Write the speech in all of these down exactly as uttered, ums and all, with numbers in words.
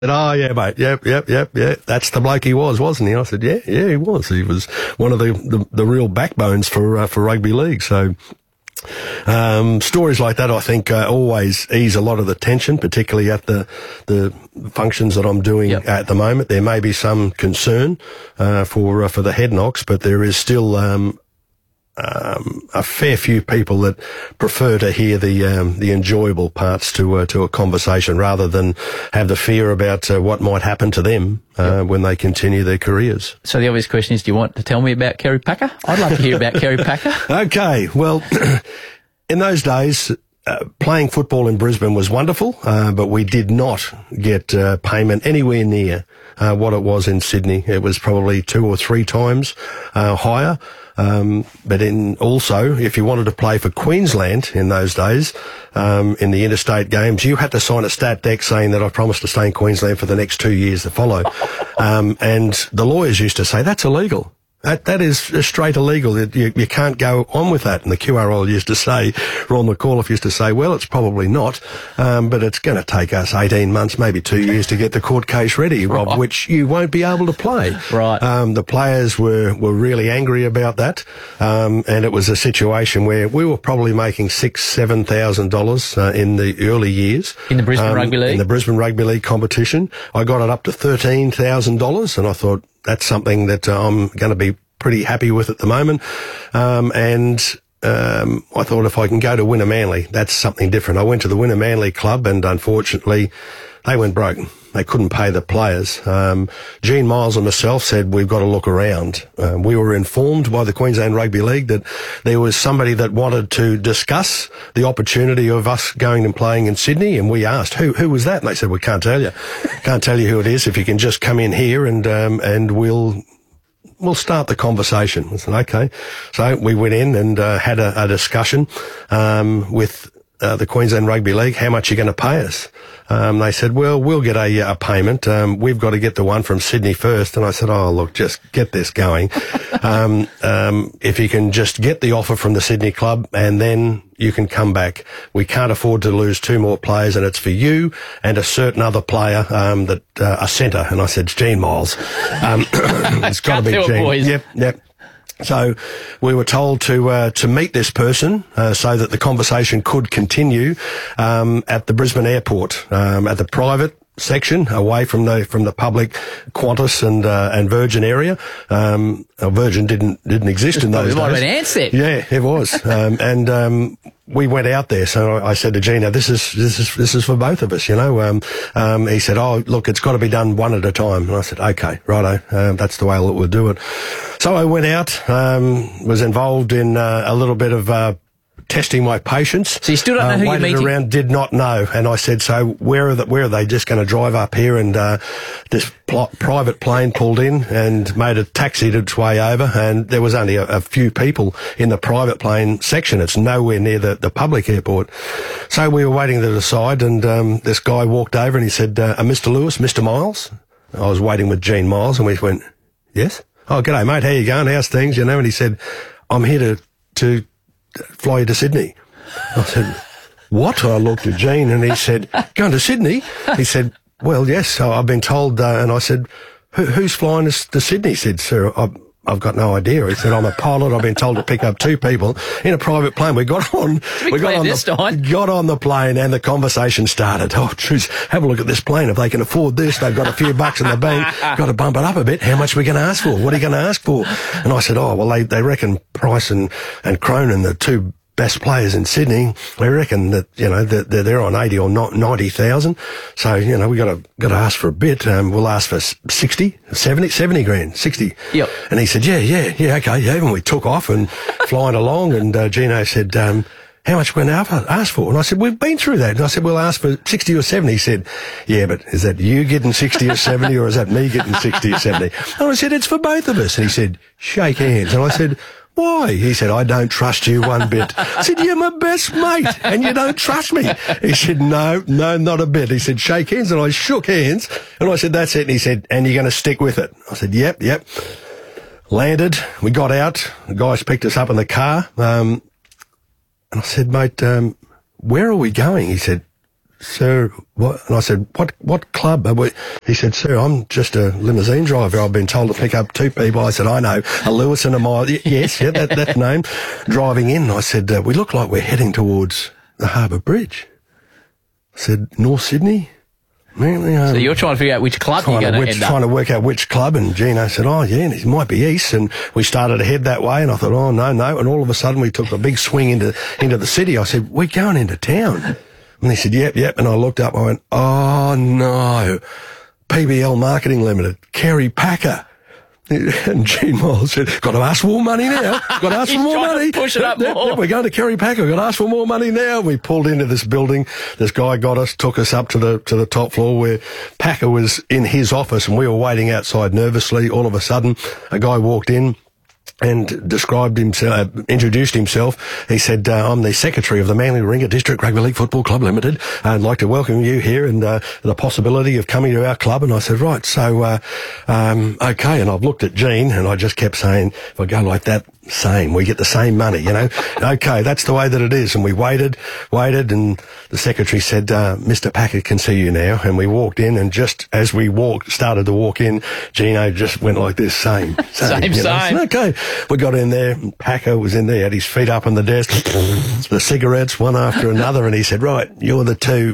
Oh, yeah, mate. Yep, yep, yep, yeah. That's the bloke he was, wasn't he? I said, yeah, yeah, he was. He was one of the, the, the real backbones for, uh, for rugby league. So, um, stories like that, I think, uh, always ease a lot of the tension, particularly at the, the functions that I'm doing yep. at the moment. There may be some concern, uh, for, uh, for the head knocks, but there is still, um, Um, a fair few people that prefer to hear the um, the enjoyable parts to uh, to a conversation rather than have the fear about uh, what might happen to them uh, yep. when they continue their careers. So the obvious question is, do you want to tell me about Kerry Packer? I'd love to hear about Kerry Packer. Okay, well, in those days, uh, playing football in Brisbane was wonderful, uh, but we did not get uh, payment anywhere near uh, what it was in Sydney. It was probably two or three times uh, higher. Um, but in also, if you wanted to play for Queensland in those days, um, in the interstate games, you had to sign a stat deck saying that I promised to stay in Queensland for the next two years to follow. Um, and the lawyers used to say, that's illegal. That, that is straight illegal. You, you can't go on with that. And the Q R L used to say, Ron McAuliffe used to say, well, it's probably not, um, but it's going to take us eighteen months, maybe two years to get the court case ready, Rob, right. which you won't be able to play. Right. Um, the players were, were really angry about that. Um, and it was a situation where we were probably making six, seven thousand dollars, uh, in the early years. In the Brisbane um, Rugby League? In the Brisbane Rugby League competition. I got it up to thirteen thousand dollars, and I thought, that's something that uh, I'm going to be pretty happy with at the moment. Um, and um, I thought if I can go to Winner Manly, that's something different. I went to the Winner Manly club, and unfortunately, they went broke. They couldn't pay the players. Um, Gene Miles and myself said, we've got to look around. Uh, we were informed by the Queensland Rugby League that there was somebody that wanted to discuss the opportunity of us going and playing in Sydney, and we asked, who who was that? And they said, we can't tell you. Can't tell you who it is. If you can just come in here and um, and we'll... We'll start the conversation. I said, okay. So we went in and uh, had a, a discussion um, with uh, the Queensland Rugby League. How much are you going to pay us? Um, they said, well, we'll get a, a payment. Um, we've got to get the one from Sydney first. And I said, oh, look, just get this going. um, um, if you can just get the offer from the Sydney club and then you can come back. We can't afford to lose two more players, and it's for you and a certain other player, um, that, uh, a centre. And I said, it's Gene Miles. Um, it's got to be Gene. Boys. Yep, yep. So we were told to uh, to meet this person uh, so that the conversation could continue um, at the Brisbane airport, um, at the private section, away from the from the public Qantas and uh, and Virgin area. Um, Virgin didn't didn't exist in those days. It might have been Ansett. Yeah, it was. um, and um, we went out there. So I said to Gina, "This is this is this is for both of us." You know. Um, um, he said, "Oh, look, it's got to be done one at a time." And I said, "Okay, righto. Uh, that's the way we'll do it." So I went out. Um, was involved in uh, a little bit of. Uh, testing my patience. So you still don't know uh, who you're waited meeting? Around, did not know. And I said, so where are, the, where are they just going to drive up here? And uh, this pl- private plane pulled in and made a taxied its way over. And there was only a, a few people in the private plane section. It's nowhere near the, the public airport. So we were waiting to decide. And um, this guy walked over and he said, uh, Mister Lewis, Mister Miles. I was waiting with Gene Miles, and we went, yes? Oh, g'day, mate. How you going? How's things? You know, and he said, I'm here to, to, fly you to Sydney. I said, what? I looked at Gene and he said, going to Sydney? He said, well, yes, so I've been told, uh, and I said, Who, who's flying us to Sydney? He said, sir, I've, I've got no idea. He said, I'm a pilot. I've been told to pick up two people in a private plane. We got on, we got on, this the, time. got on the plane and the conversation started. Oh, jeez, have a look at this plane. If they can afford this, they've got a few bucks in the bank, got to bump it up a bit. How much are we going to ask for? What are you going to ask for? And I said, oh, well, they, they reckon Price and, and Cronin, the two best players in Sydney, they reckon that, you know, that they're on eighty or ninety thousand. So, you know, we got to, got to ask for a bit. Um, we'll ask for sixty, seventy, seventy grand, sixty. Yep. And he said, yeah, yeah, yeah, okay, yeah. And we took off and flying along, and uh, Gino said, um, how much we're going to ask for? And I said, we've been through that. And I said, we'll ask for sixty or seventy. He said, yeah, but is that you getting sixty or seventy, or is that me getting sixty or seventy? And I said, it's for both of us. And he said, shake hands. And I said, why? He said, I don't trust you one bit. I said, you're my best mate and you don't trust me. He said, no, no, not a bit. He said, shake hands. And I shook hands, and I said, that's it. And he said, and you're going to stick with it? I said, yep, yep. Landed. We got out. The guys picked us up in the car. Um, and I said, mate, um, where are we going? He said, sir, what? And I said, what what club? Are we? He said, sir, I'm just a limousine driver. I've been told to pick up two people. I said, I know, a Lewis and a Miles. Yes, yeah, that, that name. Driving in, I said, uh, we look like we're heading towards the Harbour Bridge. I said, North Sydney? Manly, um, So you're trying to figure out which club you're going to end up. Trying to work out which club, and Gino said, oh, yeah, and it might be East, and we started to head that way, and I thought, oh, no, no, and all of a sudden we took a big swing into into the city. I said, we're going into town. And he said, yep, yep, and I looked up, I went, oh, no, P B L Marketing Limited, Kerry Packer. And Gene Miles said, got to ask for more money now. Got to ask for more money. Push it up yep, more. Yep, we're going to Kerry Packer. Got to ask for more money now. We pulled into this building. This guy got us, took us up to the to the top floor where Packer was in his office, and we were waiting outside nervously. All of a sudden, a guy walked in and described himself, uh, introduced himself. He said, uh, I'm the secretary of the Manly Warringah District Rugby League Football Club Limited. I'd like to welcome you here and uh, the possibility of coming to our club. And I said, right, so, uh, um, okay. And I've looked at Gene and I just kept saying, if I go like that, same, we get the same money, you know. Okay, that's the way that it is. And we waited, waited, and the secretary said, uh, Mister Packer can see you now. And we walked in, and just as we walked, started to walk in, Gino just went like this, same, same. Same, you know. same. Okay, we got in there, and Packer was in there, had his feet up on the desk, the cigarettes, one after another, and he said, right, you're the two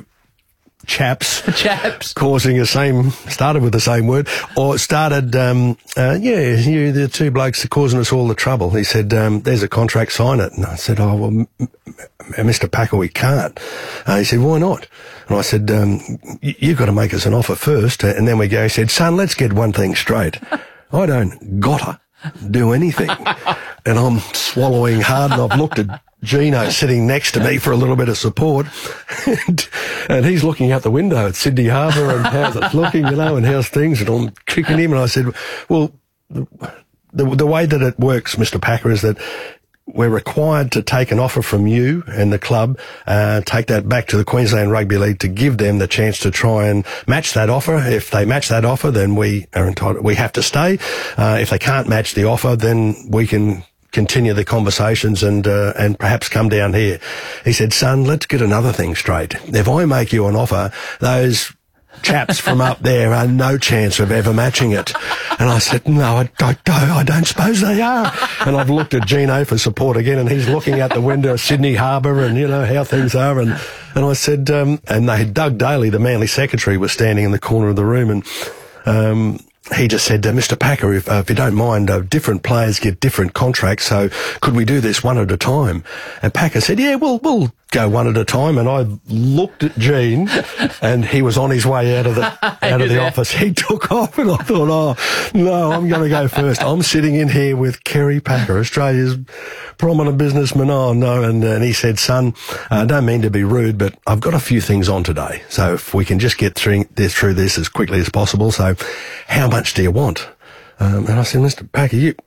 chaps, Chaps. causing the same, started with the same word, or it started, um, uh, yeah, you, the two blokes are causing us all the trouble. He said, um, there's a contract, sign it. And I said, oh, well, m- m- Mister Packer, we can't. Uh, he said, why not? And I said, um, y- you've got to make us an offer first. And then we go, he said, son, let's get one thing straight. I don't gotta do anything. And I'm swallowing hard, and I've looked at Gino sitting next to me for a little bit of support, and, and he's looking out the window at Sydney Harbour and how's it looking, you know, and how's things, and I'm kicking him, and I said, well, the, the way that it works, Mister Packer, is that we're required to take an offer from you and the club, uh, take that back to the Queensland Rugby League to give them the chance to try and match that offer. If they match that offer, then we are entitled, we have to stay. Uh, if they can't match the offer, then we can continue the conversations and uh, and perhaps come down here. He said, son, let's get another thing straight. If I make you an offer, those chaps from up there are no chance of ever matching it. And I said, no, I don't, I don't suppose they are. And I've looked at Gino for support again, and he's looking out the window of Sydney Harbour and, you know, how things are. And, and I said, um, and they, Doug Daly, the Manly secretary, was standing in the corner of the room, and um, he just said, uh, Mister Packer, if, uh, if you don't mind, uh, different players get different contracts, so could we do this one at a time? And Packer said, yeah, we'll, we'll go one at a time. And I looked at Gene, and he was on his way out of the out of the office. He took off, and I thought, oh, no, I'm going to go first. I'm sitting in here with Kerry Packer, Australia's prominent businessman. Oh, no. And, and he said, son, I uh, don't mean to be rude, but I've got a few things on today. So if we can just get through this, through this as quickly as possible. So how much do you want? Um, and I said, Mister Packer, you,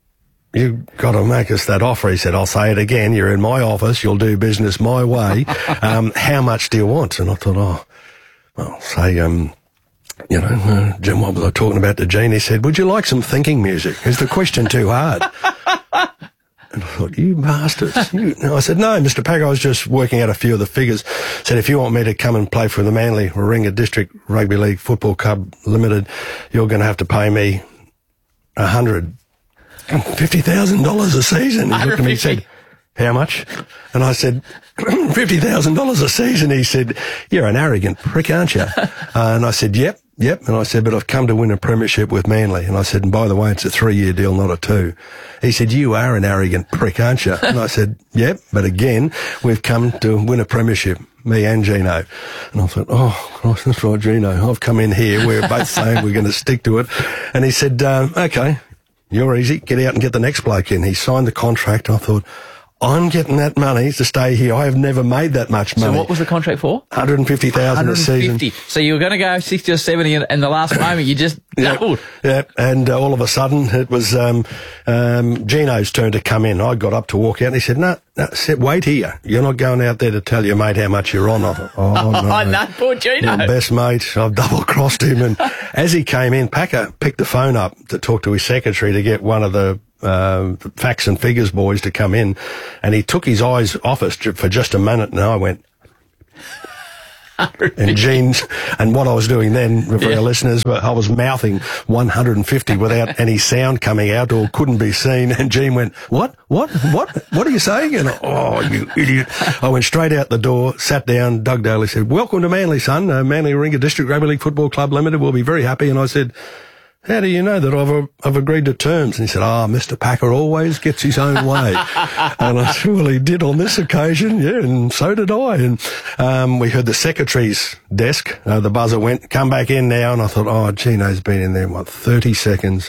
you got to make us that offer. He said, I'll say it again. You're in my office. You'll do business my way. Um, how much do you want? And I thought, oh, well, say, um, you know, uh, Jim, what was I talking about to Gene? He said, would you like some thinking music? Is the question too hard? And I thought, you bastards. You. And I said, no, Mister Packer, I was just working out a few of the figures. Said, if you want me to come and play for the Manly Warringah District Rugby League Football Club Limited, you're going to have to pay me a hundred and fifty thousand dollars a season. He looked at me and said, how much? And I said, fifty thousand dollars a season. He said, you're an arrogant prick, aren't you? uh, and I said, yep. Yep. And I said, but I've come to win a premiership with Manly. And I said, and by the way, it's a three-year deal, not a two. He said, you are an arrogant prick, aren't you? And I said, yep. But again, we've come to win a premiership, me and Gino. And I thought, oh, Christ, that's right, Gino. I've come in here. We're both saying we're going to stick to it. And he said, uh, okay, you're easy. Get out and get the next bloke in. He signed the contract. I thought, I'm getting that money to stay here. I have never made that much money. So what was the contract for? one hundred fifty thousand dollars a season. So you were going to go sixty or seventy, and in the last moment you just doubled. Yeah, and uh, all of a sudden it was um, um, Gino's turn to come in. I got up to walk out, and he said, no, no, sit, wait here. You're not going out there to tell your mate how much you're on. I thought, oh, no. Oh, no, poor Gino. My best mate. I've double-crossed him. And as he came in, Packer picked the phone up to talk to his secretary to get one of the Uh, facts and figures boys to come in, and he took his eyes off us for just a minute, and I went, And Gene, and what I was doing then, for yeah. our listeners, I was mouthing one hundred fifty without any sound coming out or couldn't be seen. And Gene went, what, what, what, what are you saying? And I, oh, you idiot. I went straight out the door, sat down. Doug Daly said, welcome to Manly, son. Uh, Manly Warringah District Rugby League Football Club Limited. We'll be very happy. And I said, how do you know that I've, uh, I've agreed to terms? And he said, ah, oh, Mister Packer always gets his own way. And I said, well, he did on this occasion, yeah, and so did I. And um, we heard the secretary's desk, uh, the buzzer went, come back in now. And I thought, oh, Gino's been in there, what, thirty seconds.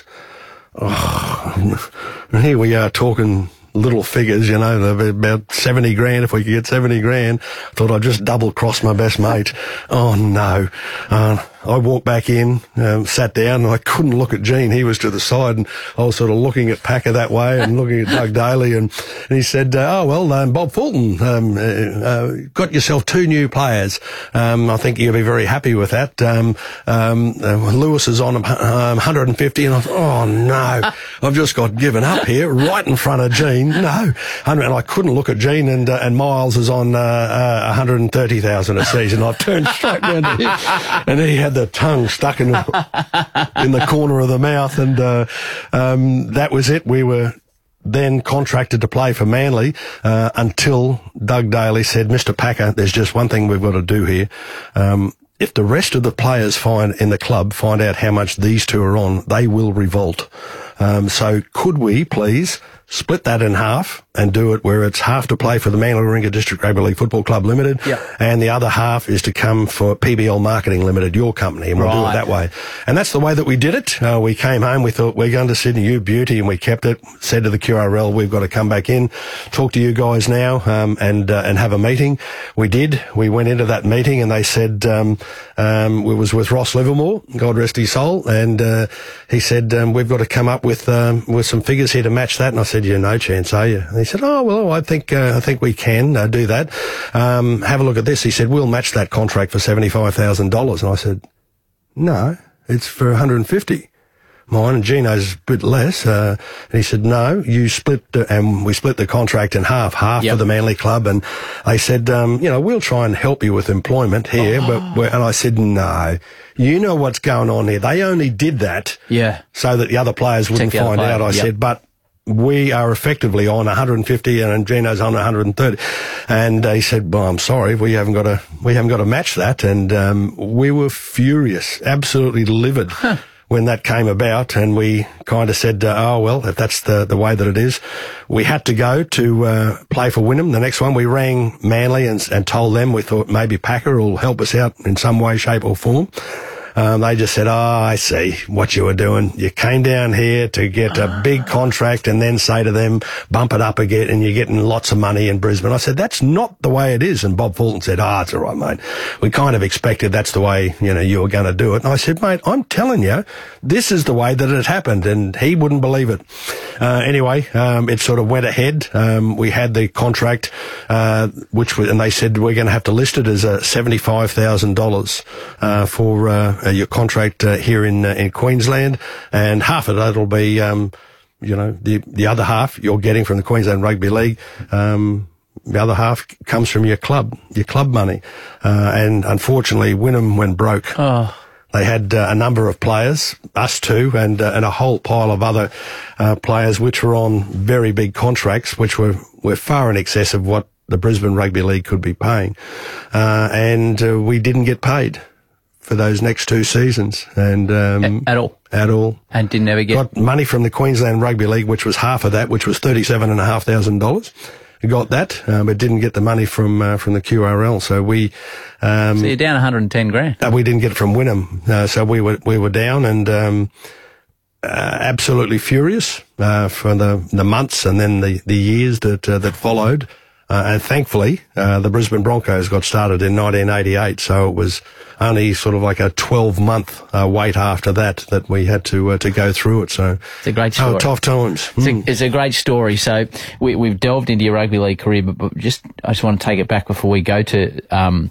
Oh, and here we are talking little figures, you know, about seventy grand. If we could get seventy grand, I thought I'd just double cross my best mate. Oh no. Uh, I walked back in, um, sat down, and I couldn't look at Gene. He was to the side, and I was sort of looking at Packer that way and looking at Doug Daly, and, and he said, uh, oh, well, um, Bob Fulton, um, uh, uh, got yourself two new players. Um, I think you'll be very happy with that. Um, um, uh, Lewis is on um, one hundred fifty, and I thought, oh no, I've just got given up here, right in front of Gene. No. And I couldn't look at Gene, and, uh, and Miles is on, uh, uh, one hundred thirty thousand a season. I turned straight round to him, and he had the tongue stuck in the, in the corner of the mouth, and uh, um, that was it. We were then contracted to play for Manly uh, until Doug Daly said, Mister Packer, there's just one thing we've got to do here. Um, if the rest of the players find in the club find out how much these two are on, they will revolt. Um, so could we please split that in half and do it where it's half to play for the Manly Warringah District Rugby League Football Club Limited, yep. and the other half is to come for P B L Marketing Limited, your company, and we'll right. do it that way. And that's the way that we did it. Uh, we came home, we thought, we're going to Sydney, you beauty, and we kept it, said to the Q R L, we've got to come back in, talk to you guys now, um, and uh, and have a meeting. We did. We went into that meeting, and they said, um, um, we was with Ross Livermore, God rest his soul, and uh, he said, um, we've got to come up with um, with some figures here to match that. And I said, yeah, no chance, are you? And he said, oh, well, I think uh, I think we can uh, do that. Um, have a look at this. He said, we'll match that contract for seventy-five thousand dollars. And I said, no, it's for one hundred fifty. Mine and Gino's a bit less. Uh, and he said, no, you split, the, and we split the contract in half, half yep. for the Manly Club. And they said, um, you know, we'll try and help you with employment here. Oh. But we're, and I said, no, you know what's going on here. They only did that yeah. so that the other players wouldn't find player. out. I yep. said, but we are effectively on one hundred fifty and Gino's on one hundred thirty. And uh, he said, well, I'm sorry, we haven't got to, we haven't got to match that. And, um, we were furious, absolutely livid. Huh. When that came about, and we kind of said, uh, oh, well, if that's the, the way that it is, we had to go to uh, play for Wynnum. The next one, we rang Manly and, and told them we thought maybe Packer will help us out in some way, shape or form. Um, they just said, oh, I see what you were doing. You came down here to get a big contract and then say to them, bump it up again, and you're getting lots of money in Brisbane. I said, that's not the way it is. And Bob Fulton said, ah, oh, it's all right, mate. We kind of expected that's the way, you know, you were going to do it. And I said, mate, I'm telling you, this is the way that it happened. And he wouldn't believe it. Uh, anyway, um, it sort of went ahead. Um, we had the contract, uh, which was, and they said, we're going to have to list it as a seventy-five thousand dollars, uh, for, uh, Uh, your contract uh, here in uh, in Queensland, and half of that'll be, um, you know, the the other half you're getting from the Queensland Rugby League. Um, the other half comes from your club, your club money, uh, and unfortunately, Wynnum went broke. Oh. They had uh, a number of players, us too, and uh, and a whole pile of other uh, players which were on very big contracts, which were were far in excess of what the Brisbane Rugby League could be paying, uh, and uh, we didn't get paid for those next two seasons, and um, at all, at all, and didn't ever get got money from the Queensland Rugby League, which was half of that, which was thirty-seven and a half thousand dollars. Got that, uh, but didn't get the money from uh, from the Q R L. So we, um, so you're down one hundred ten grand. Uh, we didn't get it from Wynnum, uh, so we were we were down and um, uh, absolutely furious uh, for the the months and then the the years that uh, that followed. Uh, and thankfully, uh, the Brisbane Broncos got started in nineteen eighty-eight, so it was only sort of like a twelve-month uh, wait after that that we had to uh, to go through it. So it's a great story. Oh, tough times. It's, mm. a, it's a great story. So we, we've delved into your rugby league career, but, but just I just want to take it back before we go to um,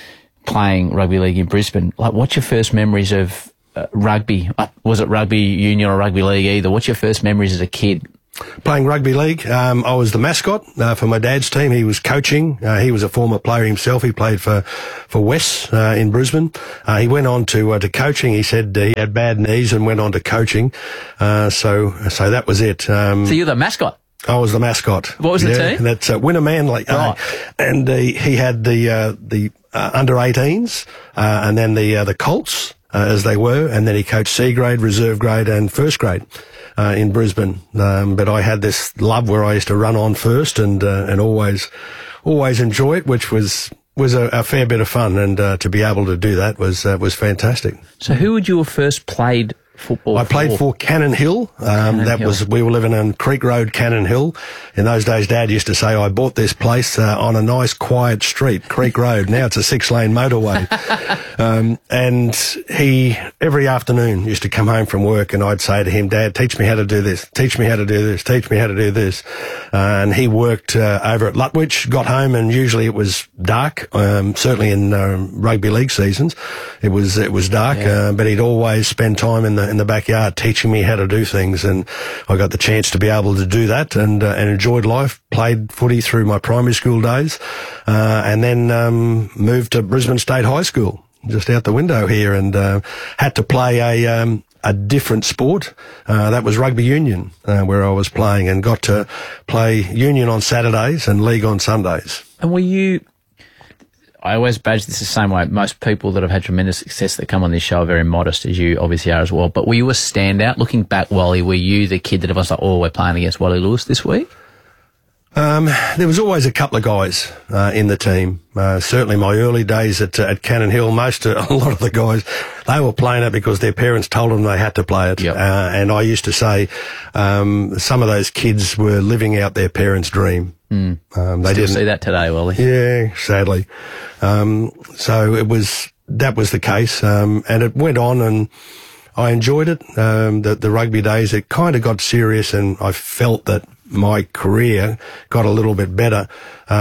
playing rugby league in Brisbane. Like, what's your first memories of uh, rugby? Uh, was it rugby union or rugby league either? What's your first memories as a kid? Playing rugby league, um, I was the mascot uh, for my dad's team. He was coaching. Uh, he was a former player himself. He played for for West uh, in Brisbane. Uh, he went on to uh, to coaching. He said uh, he had bad knees and went on to coaching. Uh, so so that was it. Um, so you're the mascot. I was the mascot. What was the yeah, team? That's uh, Winner Manly. Right. Uh, and uh, he had the uh, the uh, under eighteens uh, and then the uh, the Colts uh, as they were, and then he coached C grade, reserve grade, and first grade. Uh, in Brisbane, um, but I had this love where I used to run on first and uh, and always always enjoy it, which was was a, a fair bit of fun, and uh, to be able to do that was uh, was fantastic. So, who would you have first played football I played for, for Cannon Hill. Um, Cannon that Hill. was we were living on Creek Road, Cannon Hill. In those days, Dad used to say, "I bought this place uh, on a nice, quiet street, Creek Road. Now it's a six-lane motorway." um, and he every afternoon used to come home from work, and I'd say to him, "Dad, teach me how to do this. Teach me how to do this. Teach me how to do this." Uh, and he worked uh, over at Lutwyche. Got home, and usually it was dark. Um, certainly in um, rugby league seasons, it was it was dark. Yeah. Uh, but he'd always spend time in the in the backyard teaching me how to do things, and I got the chance to be able to do that and uh, and enjoyed life. Played footy through my primary school days, uh, and then um, moved to Brisbane State High School, just out the window here, and uh, had to play a um, a different sport. Uh, that was rugby union, uh, where I was playing, and got to play union on Saturdays and league on Sundays. And were you... I always badge this the same way. Most people that have had tremendous success that come on this show are very modest, as you obviously are as well. But were you a standout? Looking back, Wally, were you the kid that everyone's like, oh, we're playing against Wally Lewis this week? Um, there was always a couple of guys uh, in the team. Uh, certainly my early days at, uh, at Cannon Hill, most, uh, a lot of the guys, they were playing it because their parents told them they had to play it. Yep. Uh, and I used to say um, some of those kids were living out their parents' dream. Mm. Um, they Still didn't see that today, Wally. Yeah, sadly. Um, so it was, that was the case. Um, and it went on, and I enjoyed it. Um, the, the rugby days, it kind of got serious, and I felt that my career got a little bit better,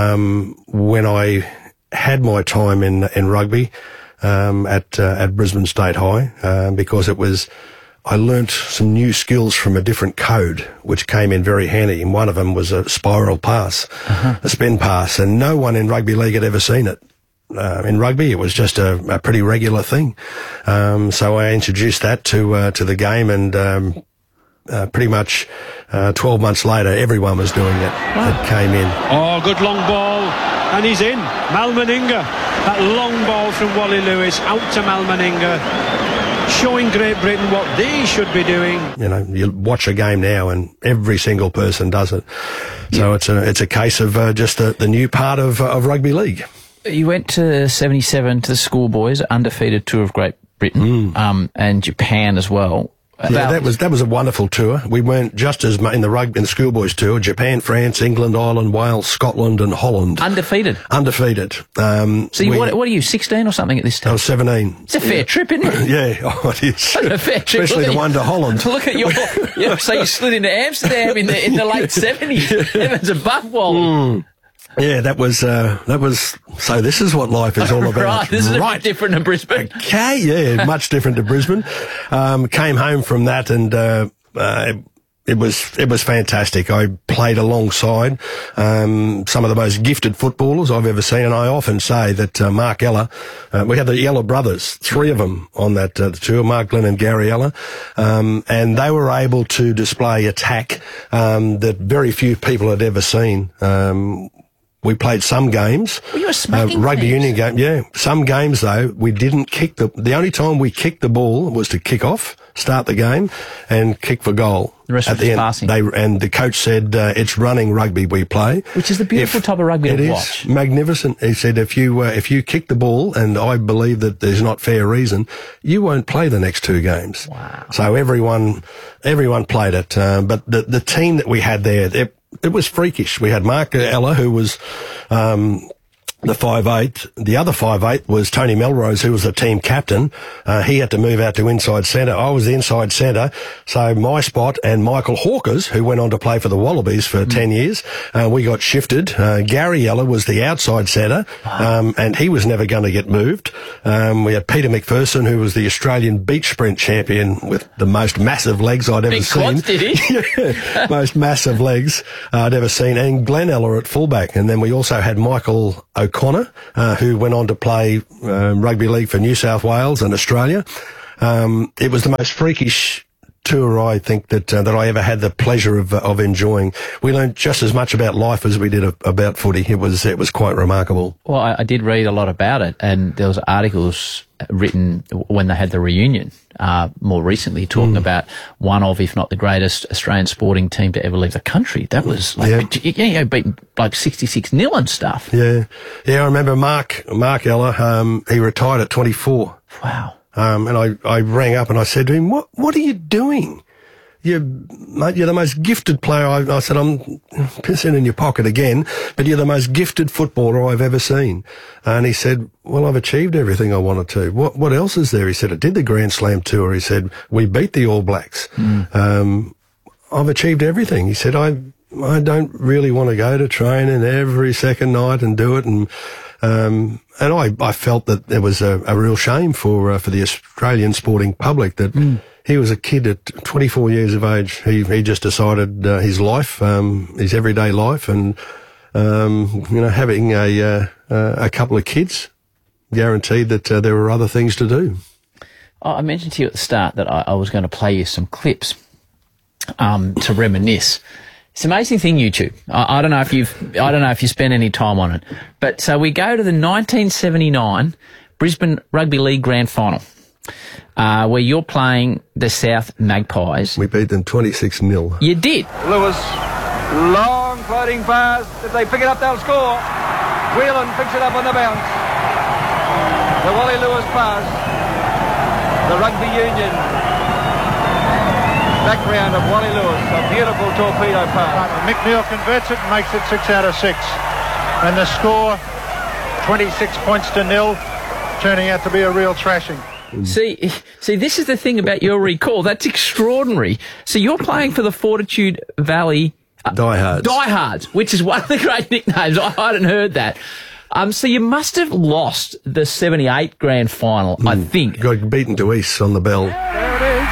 um, when I had my time in, in rugby, um, at, uh, at Brisbane State High, uh, because it was, I learnt some new skills from a different code, which came in very handy. And one of them was a spiral pass, uh-huh. a spin pass, and no one in rugby league had ever seen it. Uh, in rugby, it was just a, a pretty regular thing. Um, so I introduced that to uh, to the game, and um, uh, pretty much uh, twelve months later, everyone was doing it. Wow. That came in. Oh, good long ball, and he's in. Mal Meninga. That long ball from Wally Lewis out to Mal Meninga, showing Great Britain what they should be doing. You know, you watch a game now, and every single person does it. So yeah. it's a it's a case of uh, just the, the new part of uh, of rugby league. You went to seventy-seven to the schoolboys, undefeated tour of Great Britain, mm. um, and Japan as well. About yeah, that was that was a wonderful tour. We weren't just as much in the rugby in the schoolboys tour. Japan, France, England, Ireland, Wales, Scotland, and Holland. Undefeated. Undefeated. Um, so you, we, what, what are you, sixteen or something at this time? I was seventeen. It's a fair yeah. trip, isn't it? Yeah, oh, it is. It's a fair trip. Especially the one to Holland. Look at your. You know, so you slid into Amsterdam in the in the late seventies. Evans above Wally. Mm. Yeah, that was, uh, that was, so this is what life is all about. Right, this is right. a bit different to Brisbane. Okay, yeah, much different to Brisbane. Um, came home from that, and, uh, uh, it was, it was fantastic. I played alongside, um, some of the most gifted footballers I've ever seen, and I often say that, uh, Mark Ella, uh, we had the Ella brothers, three of them on that, uh, tour, Mark Glenn and Gary Ella, um, and they were able to display attack, um, that very few people had ever seen. Um, We played some games, well, you were smacking uh, rugby things. union game. Yeah, some games though we didn't kick the. The only time we kicked the ball was to kick off, start the game, and kick for goal. The rest at was the end. passing. They and the coach said uh, it's running rugby we play, which is the beautiful if, type of rugby it to is watch. Magnificent. He said if you uh, if you kick the ball, and I believe that there's not fair reason, you won't play the next two games. Wow. So everyone everyone played it, uh, but the the team that we had there. It was freakish. We had Mark Ella, who was um, the five eight. The other five eight was Tony Melrose, who was the team captain. Uh, he had to move out to inside centre. I was the inside centre. So my spot and Michael Hawkers, who went on to play for the Wallabies for mm. ten years, uh, we got shifted. Uh, Gary Yeller was the outside centre, um, and he was never going to get moved. Um, we had Peter McPherson, who was the Australian beach sprint champion with the most massive legs I'd ever Big seen. quads, did he? Yeah, most massive legs uh, I'd ever seen. And Glenn Eller at fullback. And then we also had Michael O'Connor, uh, who went on to play uh, rugby league for New South Wales and Australia. Um, it was the most freakish tour, I think, that uh, that I ever had the pleasure of uh, of enjoying. We learned just as much about life as we did a, about footy. It was it was quite remarkable. Well, I, I did read a lot about it, and there was articles written when they had the reunion uh, more recently, talking mm. about one of, if not the greatest Australian sporting team to ever leave the country. That was like, yeah. you know, beaten like sixty-six nil and stuff. Yeah, yeah. I remember Mark Mark Eller. Um, he retired at twenty-four. Wow. Um, and I, I rang up and I said to him, what, what are you doing? You're, mate, you're the most gifted player. I, I said, I'm pissing in your pocket again, but you're the most gifted footballer I've ever seen. And he said, well, I've achieved everything I wanted to. What, what else is there? He said, I did the Grand Slam tour. He said, we beat the All Blacks. Mm. Um, I've achieved everything. He said, I, I don't really want to go to training every second night and do it. And, Um, and I, I felt that there was a, a real shame for, uh, for the Australian sporting public that mm. he was a kid at twenty-four years of age. He, he just decided, uh, his life, um, his everyday life and, um, you know, having a, uh, uh, a couple of kids guaranteed that uh, there were other things to do. I mentioned to you at the start that I, I was going to play you some clips, um, to reminisce. It's an amazing thing, YouTube. I, I don't know if you've, I don't know if you spent any time on it, but so we go to the nineteen seventy-nine Brisbane Rugby League Grand Final, uh, where you're playing the South Magpies. We beat them twenty-six nil. You did. Lewis, long floating pass. If they pick it up, they'll score. Whelan picks it up on the bounce. The Wally Lewis pass. The Rugby Union. Background of Wally Lewis, a beautiful torpedo pass. Mick Neal converts it and makes it six out of six. And the score, twenty-six points to nil, turning out to be a real thrashing. See, see, this is the thing about your recall. That's extraordinary. So you're playing for the Fortitude Valley uh, Diehards. Diehards, which is one of the great nicknames. I hadn't heard that. Um, so you must have lost the seventy-eight grand final, mm. I think. Got beaten to East on the bell. There it is.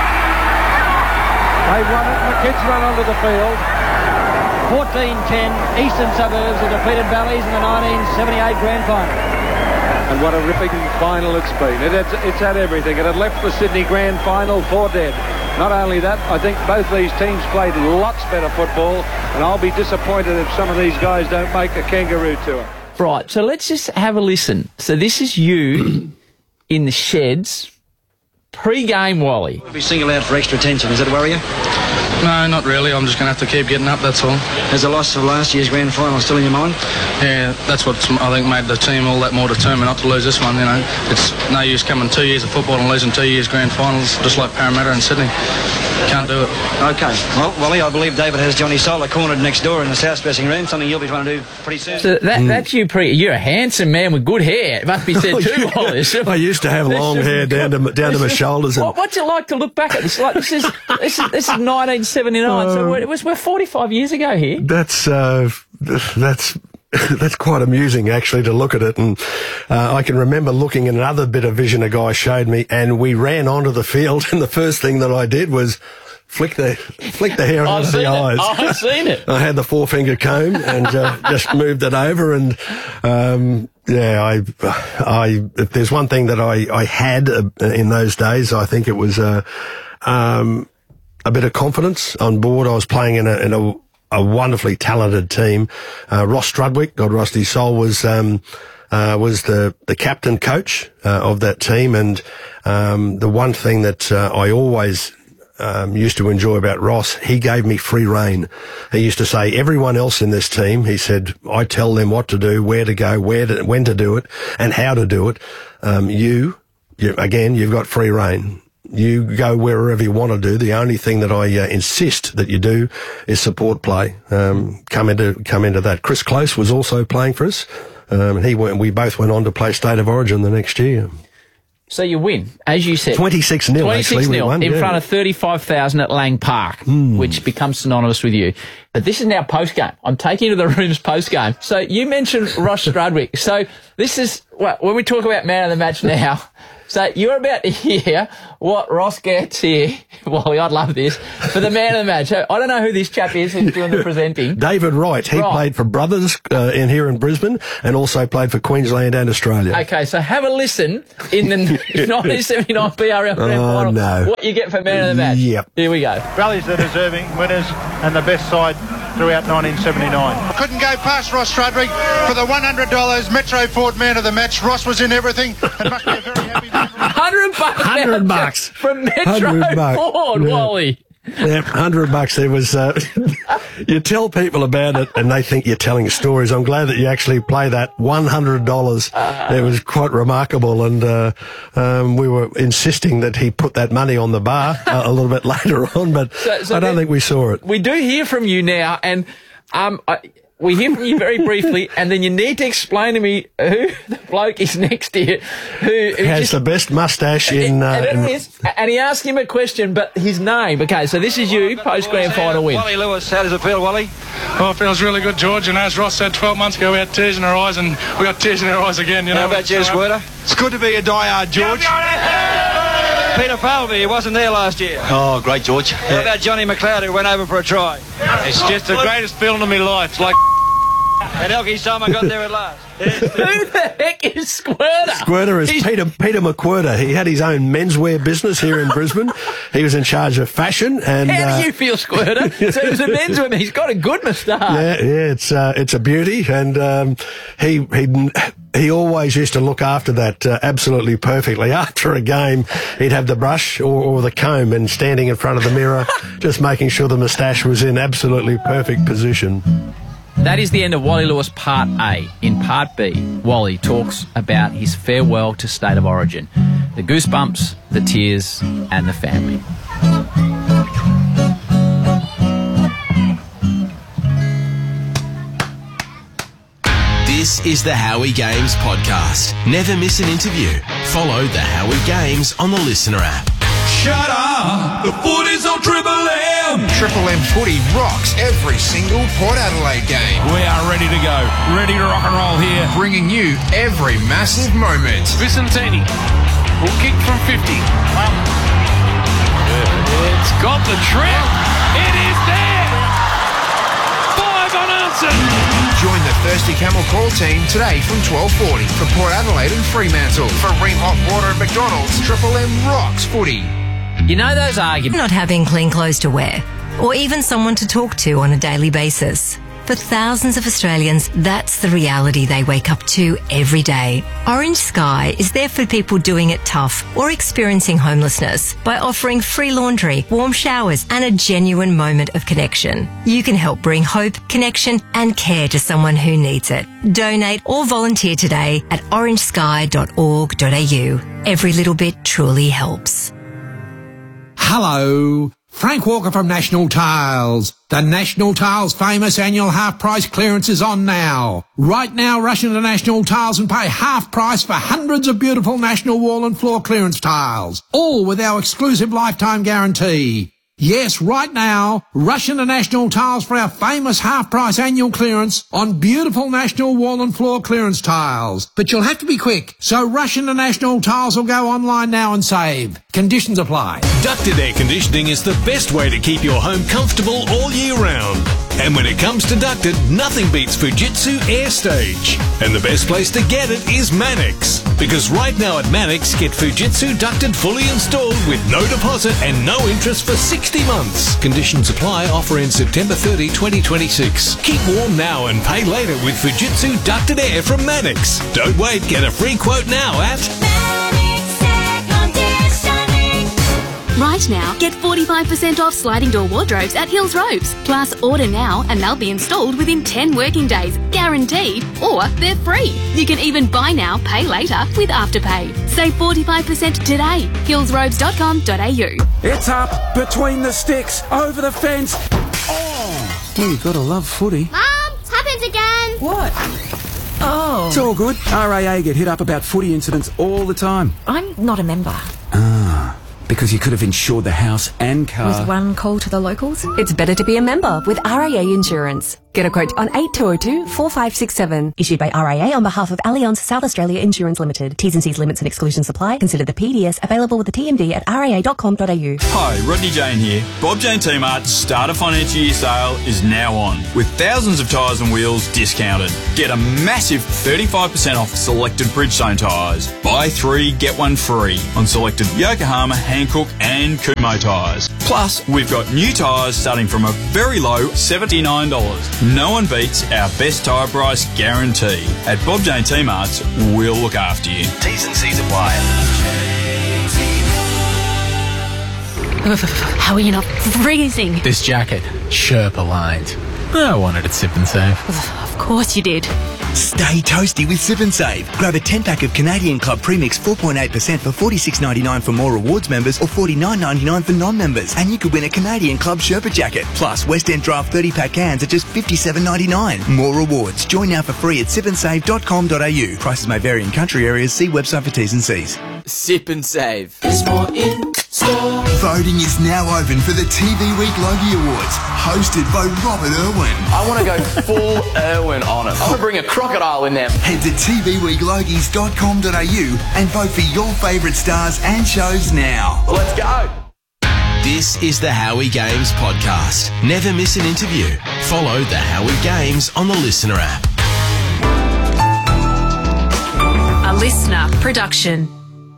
They run it and the kids run onto the field. fourteen ten, Eastern Suburbs have defeated Valleys in the nineteen seventy-eight Grand Final. And what a ripping final it's been. It, it's, it's had everything. It had left the Sydney Grand Final for dead. Not only that, I think both these teams played lots better football, and I'll be disappointed if some of these guys don't make a kangaroo tour. Right, so let's just have a listen. So this is you in the sheds, pre-game, Wally. We'll be singled out for extra attention. Does that worry you? No, not really. I'm just going to have to keep getting up, that's all. Has the loss of last year's grand final still in your mind? Yeah, that's what I think made the team all that more determined not to lose this one. You know, it's no use coming two years of football and losing two years grand finals, just like Parramatta and Sydney. Can't do it. Okay. Well, Wally, I believe David has Johnny Solar cornered next door in the south dressing room, something you'll be trying to do pretty soon. So that, mm. that's you pre... You're a handsome man with good hair. It must be said too, Wally. I used to have long hair down to down to my shoulders. And what, what's it like to look back at this? Like, this is this is this is nineteen seventy-nine. Uh, so it was we're forty-five years ago here. That's uh, that's. That's quite amusing, actually, to look at it. And uh, I can remember looking at another bit of vision a guy showed me, and we ran onto the field, and the first thing that I did was flick the flick the hair out of the eyes. Oh, I've seen it. I had the four finger comb and uh, just moved it over, and um, yeah, I, I. If there's one thing that I I had uh, in those days, I think it was uh, um, a bit of confidence on board. I was playing in a in a a wonderfully talented team. Uh, Ross Strudwick, God rest his soul, was, um, uh, was the, the captain coach, uh, of that team. And, um, the one thing that, uh, I always, um, used to enjoy about Ross, he gave me free rein. He used to say, everyone else in this team, he said, I tell them what to do, where to go, where to, when to do it, and how to do it. Um, you, you again, you've got free rein. You go wherever you want to do. The only thing that I uh, insist that you do is support play. Um, come into come into that. Chris Close was also playing for us. Um, and he went, we both went on to play State of Origin the next year. So you win, as you said. twenty-six nil, actually. twenty-six nil we won, in yeah. front of thirty-five thousand at Lang Park, mm. which becomes synonymous with you. But this is now post-game. I'm taking you to the rooms post-game. So you mentioned Ross Strudwick. So this is, well, when we talk about man of the match now, so you're about to hear what Ross gets here. Wally, I'd love this. For the man of the match. I don't know who this chap is who's doing the presenting. David Wright. He Right. played for Brothers uh, in here in Brisbane and also played for Queensland and Australia. Okay, so have a listen in the nineteen seventy-nine B R L Grand Oh, Final. no. What you get for man of the match. Yep. Here we go. Rally's the deserving winners and the best side throughout nineteen seventy-nine. Couldn't go past Ross Strudwick for the one hundred dollars Metro Ford man of the match. Ross was in everything and must be a very happy man. one hundred bucks. one hundred bucks. From Metro one hundred bucks. Ford, Yeah. Wally. Yeah, one hundred bucks. There was, uh, you tell people about it and they think you're telling stories. I'm glad that you actually play that one hundred dollars. Uh, it was quite remarkable. And, uh, um, we were insisting that he put that money on the bar uh, a little bit later on, but So- so I don't then- think we saw it. We do hear from you now, and um, I, we hear from you very briefly, and then you need to explain to me who the bloke is next to you, who, who Has just, the best mustache in, uh, and, it in is, and he asked him a question, but his name. Okay, so this is you, post grand final win. Wally Lewis, how does it feel, Wally? Well, it feels really good, George. And as Ross said twelve months ago, we had tears in our eyes, and we got tears in our eyes again. You know. How about you, Squirter? It's good to be a diehard, George. Peter Falvey, he wasn't there last year. Oh, great, George. How about Johnny McLeod, who went over for a try? It's just the greatest feeling of my life. It's like And Elkie Summer got there at last. Who the heck is Squirter? Squirter is He's- Peter Peter McQuirter. He had his own menswear business here in Brisbane. He was in charge of fashion. And How uh, do you feel, Squirter? So he was a men's woman. He's got a good moustache. yeah, yeah, it's uh, it's a beauty, and um, he he he always used to look after that uh, absolutely perfectly. After a game, he'd have the brush or, or the comb and standing in front of the mirror, just making sure the moustache was in absolutely perfect position. That is the end of Wally Lewis Part A. In Part B, Wally talks about his farewell to State of Origin, the goosebumps, the tears, and the family. This is the Howie Games podcast. Never miss an interview. Follow the Howie Games on the Listener app. Shut up! The footy's on Triple M! Triple M footy rocks every single Port Adelaide game. We are ready to go. Ready to rock and roll here. Bringing you every massive moment. Vicentini will kick from fifty. It's got the trip. It is there! Five unanswered. Join the Thirsty Camel Call team today from twelve forty for Port Adelaide and Fremantle. For Ream Hot Water and McDonald's, Triple M rocks footy. You know those arguments? Not having clean clothes to wear, or even someone to talk to on a daily basis. For thousands of Australians, that's the reality they wake up to every day. Orange Sky is there for people doing it tough or experiencing homelessness by offering free laundry, warm showers, and a genuine moment of connection. You can help bring hope, connection, and care to someone who needs it. Donate or volunteer today at orange sky dot org dot a u. Every little bit truly helps. Hello, Frank Walker from National Tiles. The National Tiles famous annual half price clearance is on now. Right now, rush into National Tiles and pay half price for hundreds of beautiful National wall and floor clearance tiles, all with our exclusive lifetime guarantee. Yes, right now, rush into National Tiles for our famous half-price annual clearance on beautiful National wall and floor clearance tiles. But you'll have to be quick, so rush into National Tiles or go online now and save. Conditions apply. Ducted air conditioning is the best way to keep your home comfortable all year round. And when it comes to ducted, nothing beats Fujitsu AirStage. And the best place to get it is Manix. Because right now at Manix, get Fujitsu ducted fully installed with no deposit and no interest for sixty months. Conditions apply. Offer ends September thirtieth, twenty twenty-six. Keep warm now and pay later with Fujitsu ducted air from Manix. Don't wait. Get a free quote now at Right now, get forty-five percent off sliding door wardrobes at Hills Ropes. Plus, order now and they'll be installed within ten working days, guaranteed, or they're free. You can even buy now, pay later with Afterpay. Save forty-five percent today. hills robes dot com dot a u. It's up, between the sticks, over the fence. Oh! Well, you gotta love footy. Mum, it's happened again. What? Oh. It's all good. R A A get hit up about footy incidents all the time. I'm not a member. Ah, because you could have insured the house and car. With one call to the locals? It's better to be a member with R A A Insurance. Get a quote on eight two oh two, four five six seven. Issued by R A A on behalf of Allianz South Australia Insurance Limited. T's and C's limits and exclusions apply. Consider the P D S available with the T M D at r a a dot com dot a u. Hi, Rodney Jane here. Bob Jane T-Mart's Starter Financial Year sale is now on, with thousands of tyres and wheels discounted. Get a massive thirty-five percent off selected Bridgestone tyres. Buy three, get one free on selected Yokohama, Hankook and Kumho tyres. Plus, we've got new tyres starting from a very low seventy-nine dollars. No one beats our best tyre price guarantee. At Bob Jane T-Mart's, we'll look after you. T's and C's apply. How are you not freezing? This jacket, Sherpa lined. I wanted it Sip and Save. Of course you did. Stay toasty with Sip and Save. Grab a ten pack of Canadian Club Premix four point eight percent for forty-six ninety-nine for more rewards members or forty-nine ninety-nine for non-members. And you could win a Canadian Club Sherpa jacket. Plus, West End Draft thirty pack cans at just fifty-seven ninety-nine. More rewards. Join now for free at sip and save dot com dot a u. Prices may vary in country areas. See website for T's and C's. Sip and Save. There's more in store. Voting is now open for the T V Week Logie Awards, hosted by Robert Irwin. I want to go full Irwin on it. I want to bring a crocodile in there. Head to t v week logies dot com dot a u and vote for your favourite stars and shows now. Let's go. This is the Howie Games podcast. Never miss an interview. Follow the Howie Games on the Listener app. A listener production.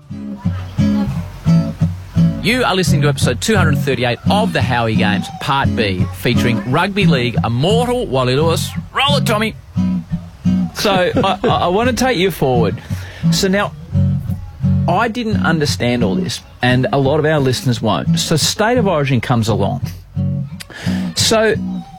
You are listening to episode two hundred thirty-eight of the Howie Games, Part B, featuring Rugby League immortal Wally Lewis. Roll it, Tommy. So I, I want to take you forward. So now, I didn't understand all this, and a lot of our listeners won't. So State of Origin comes along. So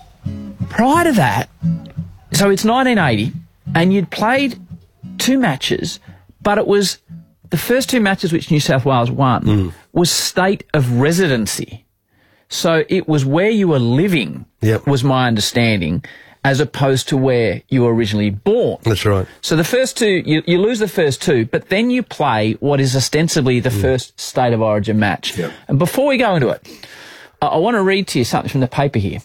prior to that, so it's nineteen eighty, and you'd played two matches, but it was the first two matches which New South Wales won mm. was state of residency. So it was where you were living, yep. was my understanding, as opposed to where you were originally born. That's right. So the first two, you, you lose the first two, but then you play what is ostensibly the mm. first State of Origin match. Yep. And before we go into it, I, I want to read to you something from the paper here.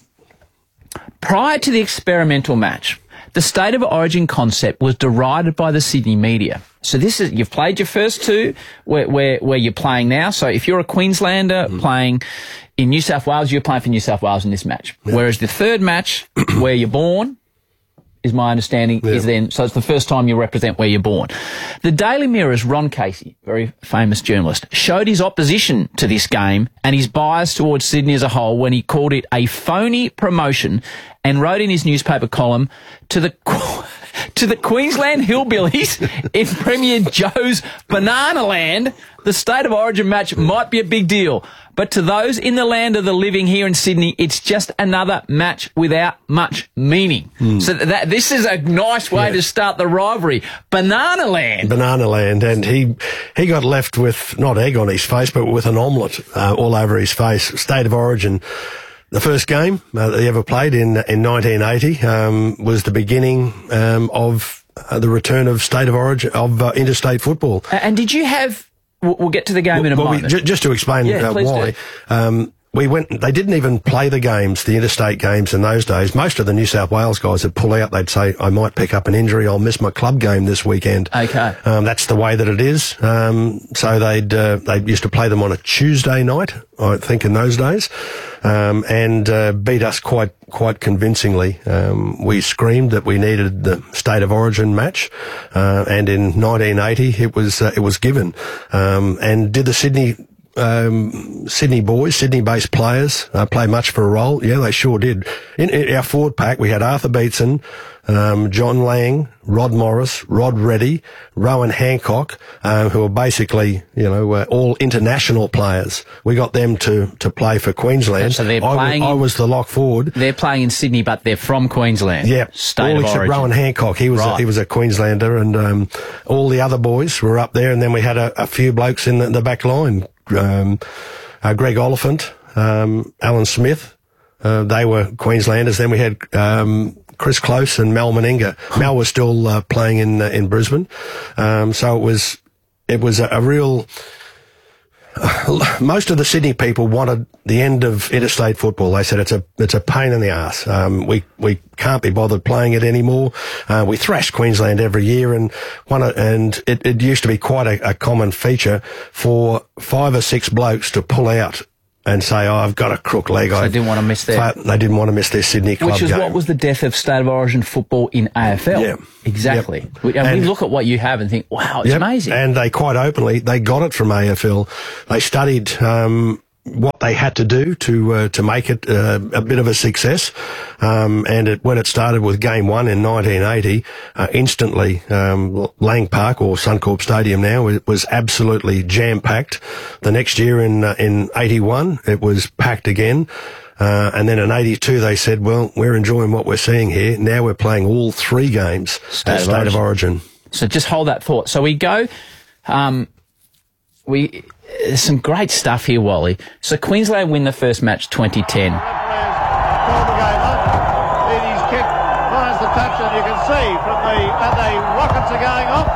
Prior to the experimental match, the State of Origin concept was derided by the Sydney media. So this is, you've played your first two where, where, where you're playing now. So if you're a Queenslander mm. playing in New South Wales, you're playing for New South Wales in this match. Yeah. Whereas the third match where you're born, is my understanding, yeah. is then, so it's the first time you represent where you're born. The Daily Mirror's Ron Casey, very famous journalist, showed his opposition to this game and his bias towards Sydney as a whole when he called it a phony promotion and wrote in his newspaper column, to the to the Queensland Hillbillies in Premier Joe's Banana Land, the State of Origin match might be a big deal. But to those in the land of the living here in Sydney, it's just another match without much meaning. Mm. So that this is a nice way yeah. to start the rivalry. Banana Land. Banana Land. And he he got left with not egg on his face, but with an omelette uh, all over his face. State of Origin. The first game uh, that he ever played in in nineteen eighty um, was the beginning um, of uh, the return of State of Origin, of uh, interstate football. And did you have... We'll get to the game well, in a well, moment. We, j- just to explain yeah, uh, why, um, we went. They didn't even play the games, the interstate games in those days. Most of the New South Wales guys would pull out. They'd say, "I might pick up an injury. I'll miss my club game this weekend." Okay, um, that's the way that it is. Um, so they'd uh, they used to play them on a Tuesday night, I think, in those days, um, and uh, beat us quite quite convincingly. Um, we screamed that we needed the State of Origin match, uh, and in nineteen eighty it was uh, it was given. Um, and did the Sydney. Um, Sydney boys, Sydney-based players, uh, play much for a role? Yeah, they sure did. In, in our forward pack, we had Arthur Beetson, um, John Lang, Rod Morris, Rod Reddy, Rowan Hancock, um, who are basically, you know, uh, all international players. We got them to, to play for Queensland. So they're I, playing. I was the lock forward. They're playing in Sydney, but they're from Queensland. Yeah, State all of except Origin. Rowan Hancock. He was right. a, he was a Queenslander, and um, all the other boys were up there. And then we had a, a few blokes in the, the back line. Um, uh, Greg Oliphant, um, Alan Smith, uh, they were Queenslanders. Then we had, um, Chris Close and Mal Meninga. Mal was still uh, playing in uh, in Brisbane, um, so it was it was a, a real. Uh, most of the Sydney people wanted the end of interstate football. They said it's a it's a pain in the arse. Um, we we can't be bothered playing it anymore. Uh, we thrashed Queensland every year, and one of, and it, it used to be quite a, a common feature for five or six blokes to pull out and say, "Oh, I've got a crook leg." So I they didn't want to miss their. They didn't want to miss their Sydney club Which is game. what was the death of State of Origin football in A F L. Yeah, exactly. Yep. We, and, and we look at what you have and think, wow, it's yep. amazing. And they quite openly they got it from A F L. They studied um, what they had to do to uh, to make it uh, a bit of a success. Um, and it, when it started with Game One in nineteen eighty, uh, instantly um, Lang Park, or Suncorp Stadium now, it was absolutely jam packed. The next year in uh, in eighty-one, it was packed again. Uh, and then in eighty-two, they said, well, we're enjoying what we're seeing here. Now we're playing all three games State at of State Origin. of Origin. So just hold that thought. So we go, um, we, there's some great stuff here, Wally. So Queensland win the first match twenty ten. Called the game off. Edie's kick finds the touch, and you can see from the, and the rockets are going off.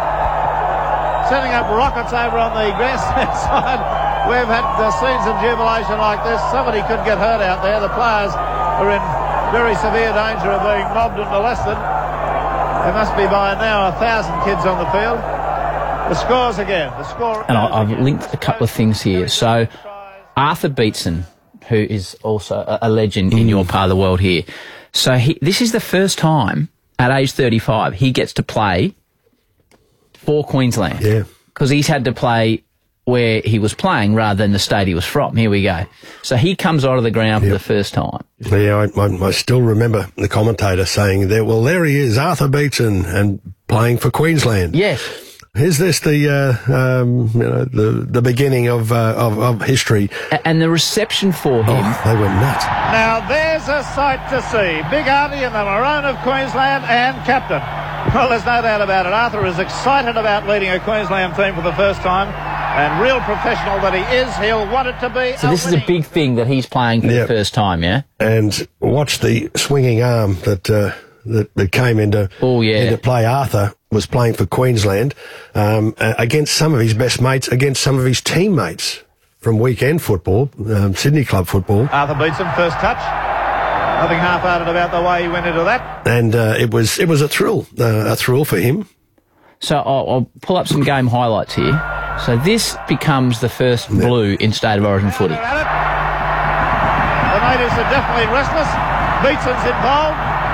Setting up rockets over on the grandstand side. We've had uh, scenes of jubilation like this. Somebody could get hurt out there. The players are in very severe danger of being mobbed and molested. There must be by now a thousand kids on the field. The scores again. The score. And I, I've linked a couple of things here. So Arthur Beetson, who is also a, a legend in your part of the world here. So he, this is the first time at age thirty-five he gets to play for Queensland. Yeah. Because he's had to play where he was playing rather than the state he was from. Here we go. So he comes out of the ground Yep. for the first time. Yeah, I, I, I still remember the commentator saying there, well, there he is, Arthur Beetson, and playing for Queensland. Yes. Is this the uh, um, you know the the beginning of uh, of, of history? A- and the reception for him. Oh, they were nuts. Now there's a sight to see. Big Artie in the maroon of Queensland and captain. Well, there's no doubt about it. Arthur is excited about leading a Queensland team for the first time. And real professional that he is, he'll want it to be. So this is a big thing that he's playing for Yep. the first time, yeah? And watch the swinging arm that uh, that, that came into oh, yeah. into play. Arthur was playing for Queensland um, uh, against some of his best mates, against some of his teammates from weekend football, um, Sydney club football. Arthur beats him first touch. Nothing half-hearted about the way he went into that. And uh, it was it was a thrill, uh, a thrill for him. So I'll, I'll pull up some game highlights here. So this becomes the first blue in State of Origin footy. The natives are definitely restless. Beetson's involved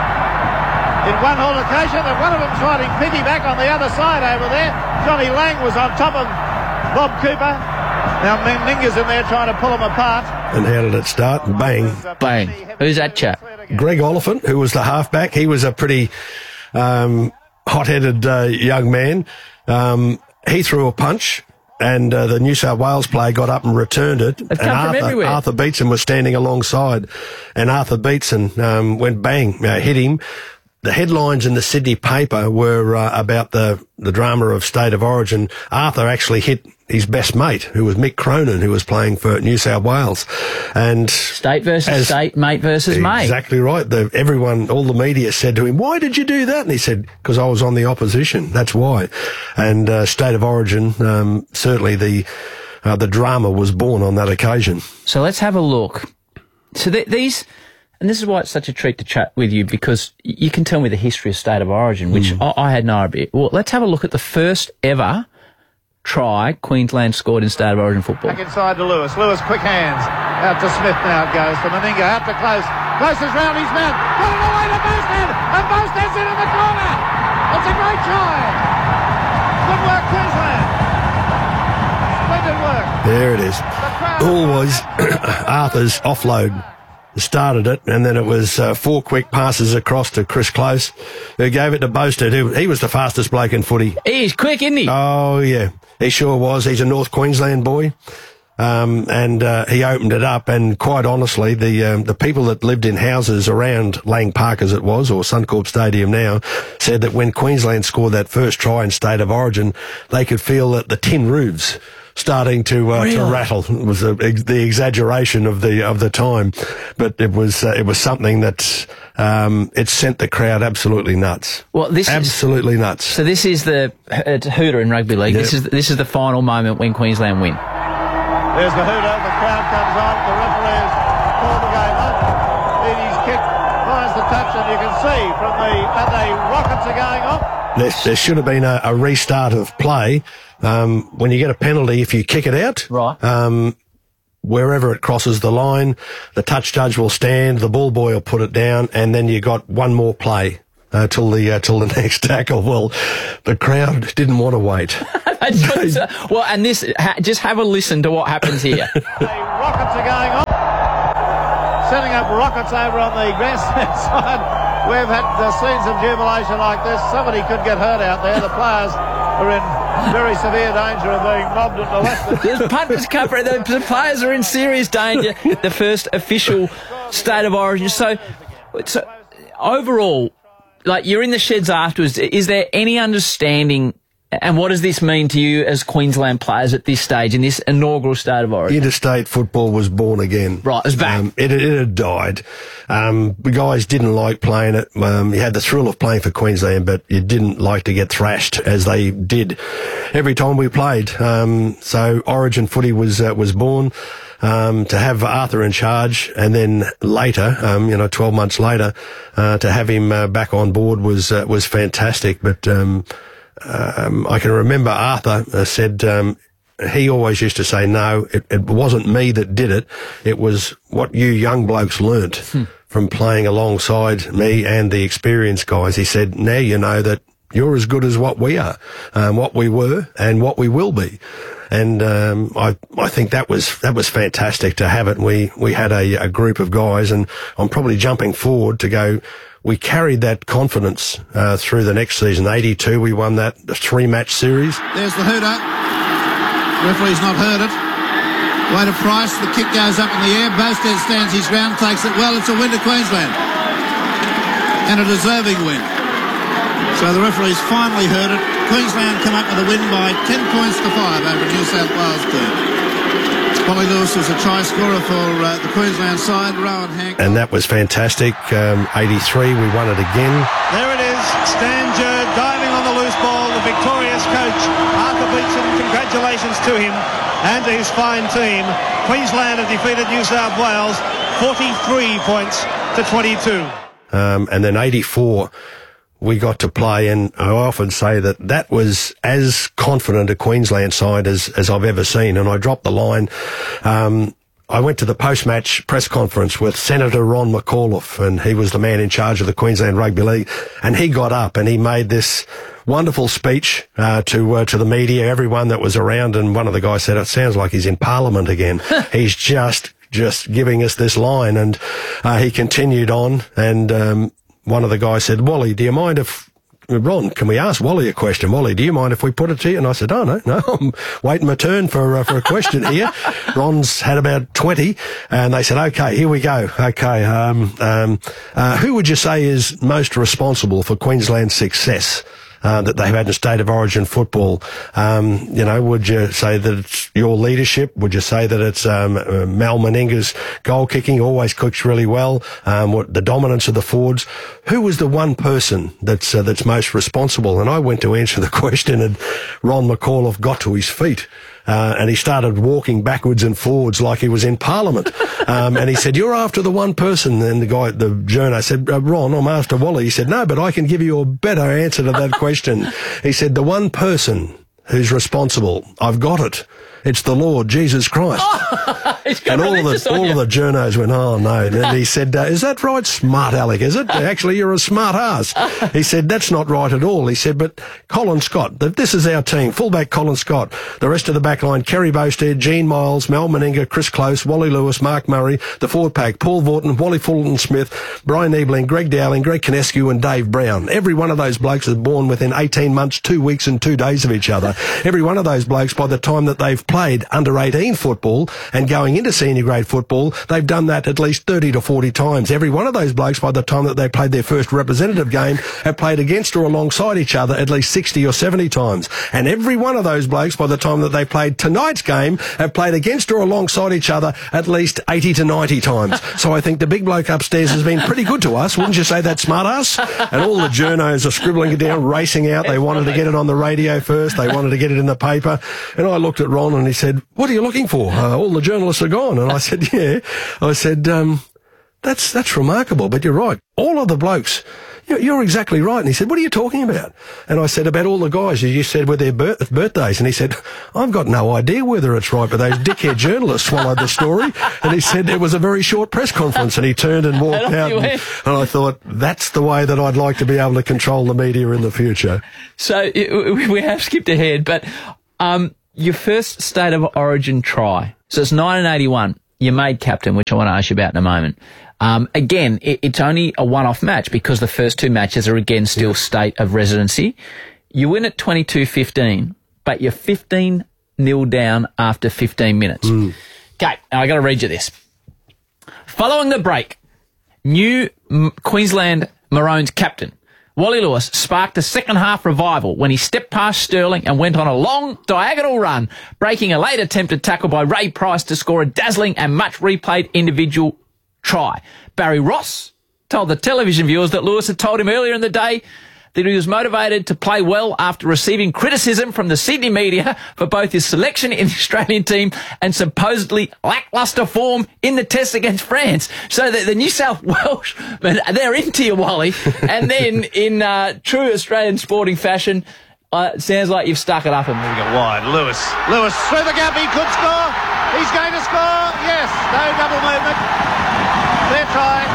in one altercation, and one of them's riding piggyback on the other side over there. Johnny Lang was on top of Bob Cooper. Now Meninga's in there trying to pull them apart. And how did it start? Bang. Bang. Who's that chap? Greg Oliphant, who was the halfback. He was a pretty um, hot-headed uh, young man. Um, he threw a punch, and uh, the New South Wales player got up and returned it. They've and come from Arthur, everywhere. Arthur Beetson was standing alongside, and Arthur Beetson um, went bang, uh, hit him. The headlines in the Sydney paper were uh, about the, the drama of State of Origin. Arthur actually hit his best mate, who was Mick Cronin, who was playing for New South Wales. And State versus as- state, mate versus mate. Exactly right. The, everyone, all the media said to him, why did you do that? And he said, because I was on the opposition. That's why. And uh, State of Origin, um, certainly the uh, the drama was born on that occasion. So let's have a look. So th- these, and this is why it's such a treat to chat with you, because y- you can tell me the history of State of Origin, which Mm. I, I had no idea. Well, let's have a look at the first ever try Queensland scored in State of Origin football. Back inside to Lewis. Lewis, quick hands. Out to Smith now it goes. To Meninga, out to Close. Close is round his man. Got it away to Bostad. And Bostad's in in the corner. It's a great try. Good work, Queensland. Splendid work. There it is. Always Arthur's offload started it, and then it was uh, four quick passes across to Chris Close, who gave it to Bostad, who he was the fastest bloke in footy. He's quick, isn't he? Oh, yeah. He sure was. He's a North Queensland boy. Um, and uh, he opened it up, and quite honestly, the um, the people that lived in houses around Lang Park, as it was, or Suncorp Stadium now, said that when Queensland scored that first try in State of Origin, they could feel that the tin roofs starting to uh, Really? to rattle. It was a, the exaggeration of the of the time, but it was uh, it was something that um, it sent the crowd absolutely nuts. Well, this absolutely is, nuts. So this is the uh, hooter in rugby league. Yep. This is this is the final moment when Queensland win. There's the hooter, the crowd comes on, the referee has called the game off. Edie's kick finds the touch, and you can see from the, and the rockets are going off. There, there should have been a, a restart of play. Um, when you get a penalty, if you kick it out, right. um, wherever it crosses the line, the touch judge will stand, the ball boy will put it down, and then you got one more play. Uh, till the uh, till the next tackle. Well, the crowd didn't want to wait. Well, and this, ha, just have a listen to what happens here. The rockets are going off, setting up rockets over on the grandstand side. We've had uh, scenes of jubilation like this. Somebody could get hurt out there. The players are in very severe danger of being mobbed and molested. The punters cover it. The, the players are in serious danger. The first official state of origin. So, so overall, like, you're in the sheds afterwards. Is there any understanding, and what does this mean to you as Queensland players at this stage, in this inaugural state of origin? Interstate football was born again. Right, it's back. Um, it, it had died. Um, the guys didn't like playing it. Um, you had the thrill of playing for Queensland, but you didn't like to get thrashed as they did every time we played. Um, so Origin footy was uh, was born. Um, to have Arthur in charge, and then later, um, you know, twelve months later, uh, to have him uh, back on board was uh, was fantastic. But um, um, I can remember Arthur uh, said um, he always used to say, "No, it, it wasn't me that did it. It was what you young blokes learnt hmm. from playing alongside me and the experienced guys." He said, "Now you know that you're as good as what we are, um, what we were, and what we will be." And um, I I think that was that was fantastic to have it. We we had a, a group of guys, and I'm probably jumping forward to go. We carried that confidence uh, through the next season. eighty-two, we won that three match series. There's the hooter. Referee's not heard it. Way to Price. The kick goes up in the air. Bowstead stands his ground, takes it well. It's a win to Queensland, and a deserving win. So the referee's finally heard it. Queensland come up with a win by ten points to five over a New South Wales team. Wally Lewis was a try scorer for uh, the Queensland side. Rowan Hank. And that was fantastic. Um, eighty-three, we won it again. There it is. Stan Jerd diving on the loose ball. The victorious coach, Arthur Beetson. Congratulations to him and to his fine team. Queensland have defeated New South Wales forty-three points to twenty-two. Um, and then eighty-four... we got to play, and I often say that that was as confident a Queensland side as, as I've ever seen. And I dropped the line. Um, I went to the post-match press conference with Senator Ron McAuliffe, and he was the man in charge of the Queensland Rugby League. And he got up and he made this wonderful speech uh, to uh, to the media, everyone that was around. And one of the guys said, "It sounds like he's in Parliament again." He's just just giving us this line, and uh, he continued on, and um, one of the guys said, "Wally, do you mind if, Ron, can we ask Wally a question? Wally, do you mind if we put it to you?" And I said, "Oh, no, no, I'm waiting my turn for, uh, for a question here." Ron's had about twenty, and they said, "Okay, here we go. Okay, um, um, uh, who would you say is most responsible for Queensland's success Uh, that they've had in state of origin football? Um, you know, would you say that it's your leadership? Would you say that it's um, uh, Mal Meninga's goal kicking, always cooks really well, um, what, the dominance of the forwards? Who was the one person that's uh, that's most responsible?" And I went to answer the question, and Ron McAuliffe got to his feet. Uh, and he started walking backwards and forwards like he was in Parliament. Um, and he said, "You're after the one person." And the guy, the journo said, uh, "Ron, I'm after Wally." He said, "No, but I can give you a better answer to that question." He said, "The one person who's responsible, I've got it. It's the Lord Jesus Christ." Oh, and all of the all of the journos went, "Oh no!" And he said, uh, "Is that right, smart Alec? Is it? Actually, you're a smart ass." He said, "That's not right at all." He said, "But Colin Scott, this is our team: fullback Colin Scott, the rest of the back line: Kerry Bowstead, Gene Miles, Mal Meninga, Chris Close, Wally Lewis, Mark Murray, the forward pack: Paul Vaughton, Wally Fulton Smith, Brian Niebling, Greg Dowling, Greg Kinescu, and Dave Brown. Every one of those blokes is born within eighteen months, two weeks, and two days of each other. Every one of those blokes, by the time that they've played under eighteen football and going coming into senior grade football, they've done that at least thirty to forty times. Every one of those blokes, by the time that they played their first representative game, have played against or alongside each other at least sixty or seventy times. And every one of those blokes, by the time that they played tonight's game, have played against or alongside each other at least eighty to ninety times. So I think the big bloke upstairs has been pretty good to us. Wouldn't you say that, smart ass? And all the journos are scribbling it down, racing out. They wanted to get it on the radio first. They wanted to get it in the paper. And I looked at Ron and he said, "What are you looking for? Uh, all the journalists are gone." And I said, "Yeah." I said, um, that's, that's remarkable, but you're right. All of the blokes, you're, you're exactly right. And he said, "What are you talking about?" And I said, "About all the guys you said with their birth, birthdays." And he said, "I've got no idea whether it's right, but those dickhead journalists swallowed the story." And he said it was a very short press conference, and he turned and walked out. And, and I thought, that's the way that I'd like to be able to control the media in the future. So it, we have skipped ahead, but um, your first State of Origin try. So it's nineteen eighty-one. You made captain, which I want to ask you about in a moment. Um, again, it, it's only a one-off match because the first two matches are again still state of residency. You win at twenty-two fifteen, but you're fifteen nil down after fifteen minutes. Mm. Okay, now I got to read you this. Following the break, new M- Queensland Maroons captain Wally Lewis sparked a second-half revival when he stepped past Sterling and went on a long diagonal run, breaking a late attempted tackle by Ray Price to score a dazzling and much-replayed individual try. Barry Ross told the television viewers that Lewis had told him earlier in the day that he was motivated to play well after receiving criticism from the Sydney media for both his selection in the Australian team and supposedly lacklustre form in the test against France. So the, the New South Welshmen, they're into you, Wally. And then in uh, true Australian sporting fashion, uh, it sounds like you've stuck it up and moving it wide. Lewis. Lewis through the gap. He could score. He's going to score. Yes. No double movement. They're trying.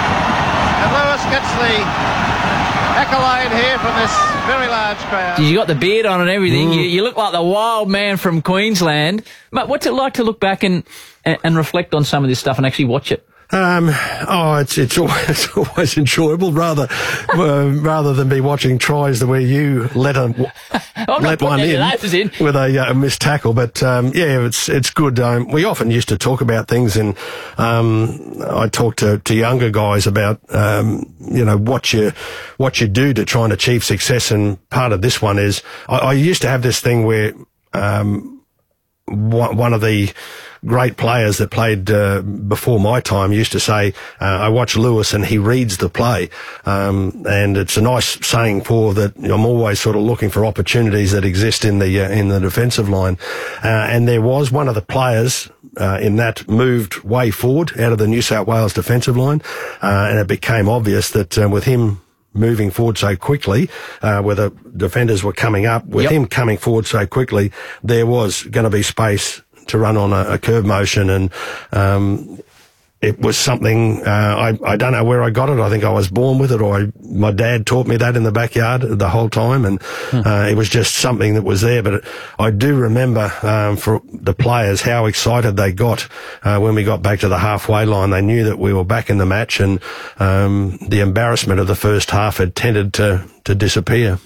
And Lewis gets the accolade here from this very large crowd. You got the beard on and everything. Mm. You, you look like the wild man from Queensland. But what's it like to look back and and reflect on some of this stuff and actually watch it? Um, oh, it's it's always, it's always enjoyable, rather uh, rather than be watching tries where you let a let one in, in with a, uh, a missed tackle. But um, yeah, it's it's good. Um, we often used to talk about things, and um, I talk to, to younger guys about um, you know what you what you do to try and achieve success. And part of this one is I, I used to have this thing where um, one, one of the great players that played uh, before my time used to say, uh, I watch Lewis and he reads the play. Um, and it's a nice saying for that. I'm always sort of looking for opportunities that exist in the uh, in the defensive line. Uh, and there was one of the players uh, in that moved way forward out of the New South Wales defensive line. Uh, and it became obvious that uh, with him moving forward so quickly, uh, where the defenders were coming up, with yep. him coming forward so quickly, there was going to be space to run on a, a curve motion, and um, it was something, uh, I, I don't know where I got it. I think I was born with it, or I, my dad taught me that in the backyard the whole time, and hmm. uh, it was just something that was there. But it, I do remember um, for the players how excited they got uh, when we got back to the halfway line. They knew that we were back in the match, and um, the embarrassment of the first half had tended to, to disappear.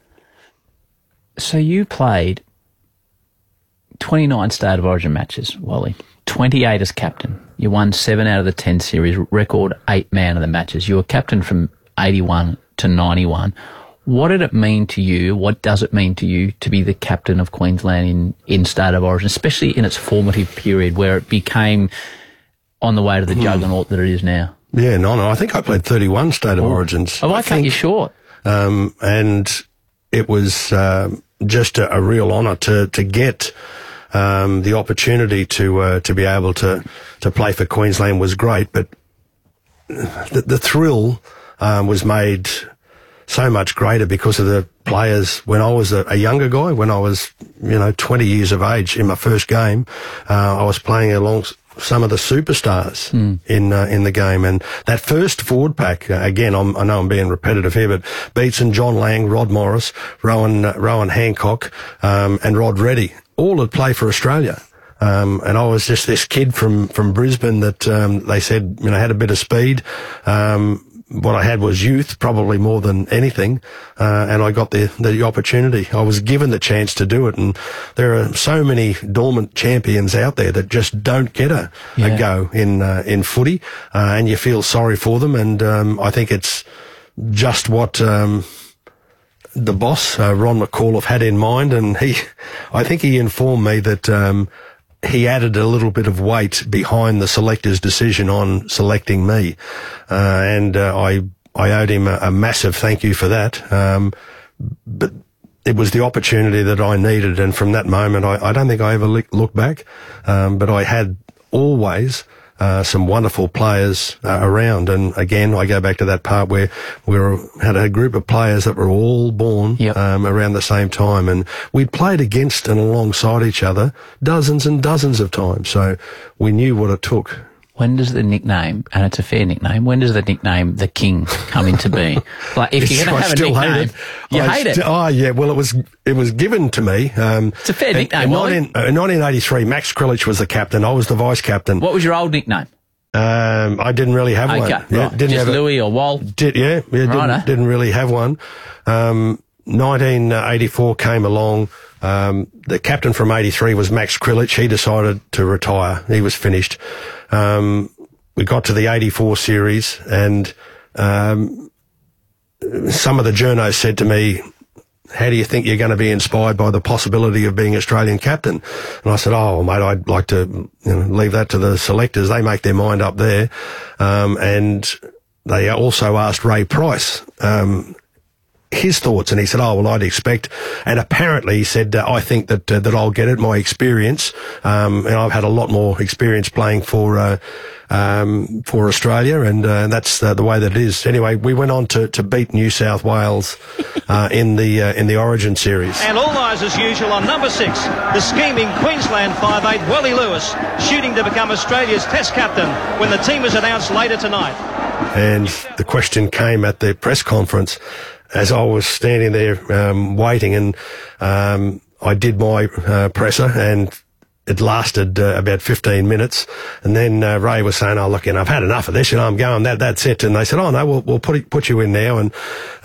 So you played twenty-nine State of Origin matches, Wally. twenty-eight as captain. You won seven out of the ten series, record eight man of the matches. You were captain from eighty-one to ninety-one. What did it mean to you? What does it mean to you to be the captain of Queensland in, in State of Origin, especially in its formative period where it became on the way to the juggernaut that it is now? Yeah, no, no. I think I played thirty-one State of oh. Origins. Oh, I, I cut you short. Um, and it was uh, just a, a real honour to, to get Um, the opportunity to uh, to be able to to play for Queensland was great, but the, the thrill um, was made so much greater because of the players. When I was a, a younger guy, when I was you know twenty years of age in my first game, uh, I was playing along some of the superstars mm. in uh, in the game, and that first forward pack uh, again. I'm, I know I'm being repetitive here, but Beetson, John Lang, Rod Morris, Rowan uh, Rowan Hancock, um, and Rod Reddy all had played for Australia. Um, and I was just this kid from, from Brisbane that, um, they said, you know, had a bit of speed, um, what I had was youth, probably more than anything, uh, and I got the, the opportunity. I was given the chance to do it, and there are so many dormant champions out there that just don't get a, Yeah. a go in uh, in footy, uh, and you feel sorry for them, and um, I think it's just what um, the boss, uh, Ron McAuliffe, had in mind, and he, I think he informed me that um, he added a little bit of weight behind the selector's decision on selecting me, uh, and uh, I I owed him a, a massive thank you for that. Um, but it was the opportunity that I needed, and from that moment, I, I don't think I ever look, looked back. Um, but I had always uh, some wonderful players uh, around, and again, I go back to that part where we were, had a group of players that were all born Yep. um, around the same time, and we played against and alongside each other dozens and dozens of times. So we knew what it took. When does the nickname, and it's a fair nickname, when does the nickname The King come into being? Like, if you're going to I have a still nickname, hate it. you I hate it. sti- Oh, yeah. Well, it was it was given to me. Um, It's a fair in, nickname, In, Wally. nineteen, uh, in nineteen eighty-three, Max Krilich was the captain. I was the vice captain. What was your old nickname? Um, I didn't really have Okay, one. right. Yeah, didn't Just have a- Louis or Wal? Did, yeah, yeah didn't, Righto. didn't really have one. Um, nineteen eighty-four came along. Um, the captain from eighty-three was Max Krilich. He decided to retire. He was finished. Um, we got to the eighty-four series, and um, some of the journos said to me, how do you think you're going to be inspired by the possibility of being Australian captain? And I said, oh, mate, I'd like to you know, leave that to the selectors. They make their mind up there. Um, and they also asked Ray Price um, his thoughts, and he said, oh, well, I'd expect, and apparently he said, uh, I think that uh, that I'll get it, my experience, um, and I've had a lot more experience playing for uh, um, for Australia, and uh, that's uh, the way that it is. Anyway, we went on to, to beat New South Wales uh, in the uh, in the Origin series. And all eyes as usual on number six, the scheming Queensland five eight, Wally Lewis, shooting to become Australia's Test captain when the team is announced later tonight. And the question came at the press conference as I was standing there um, waiting, and um, I did my uh, presser, and it lasted uh, about fifteen minutes. And then uh, Ray was saying, oh, look, you know, I've had enough of this, you know, I'm going, that, that's it. And they said, oh, no, we'll, we'll put, it, put you in now. And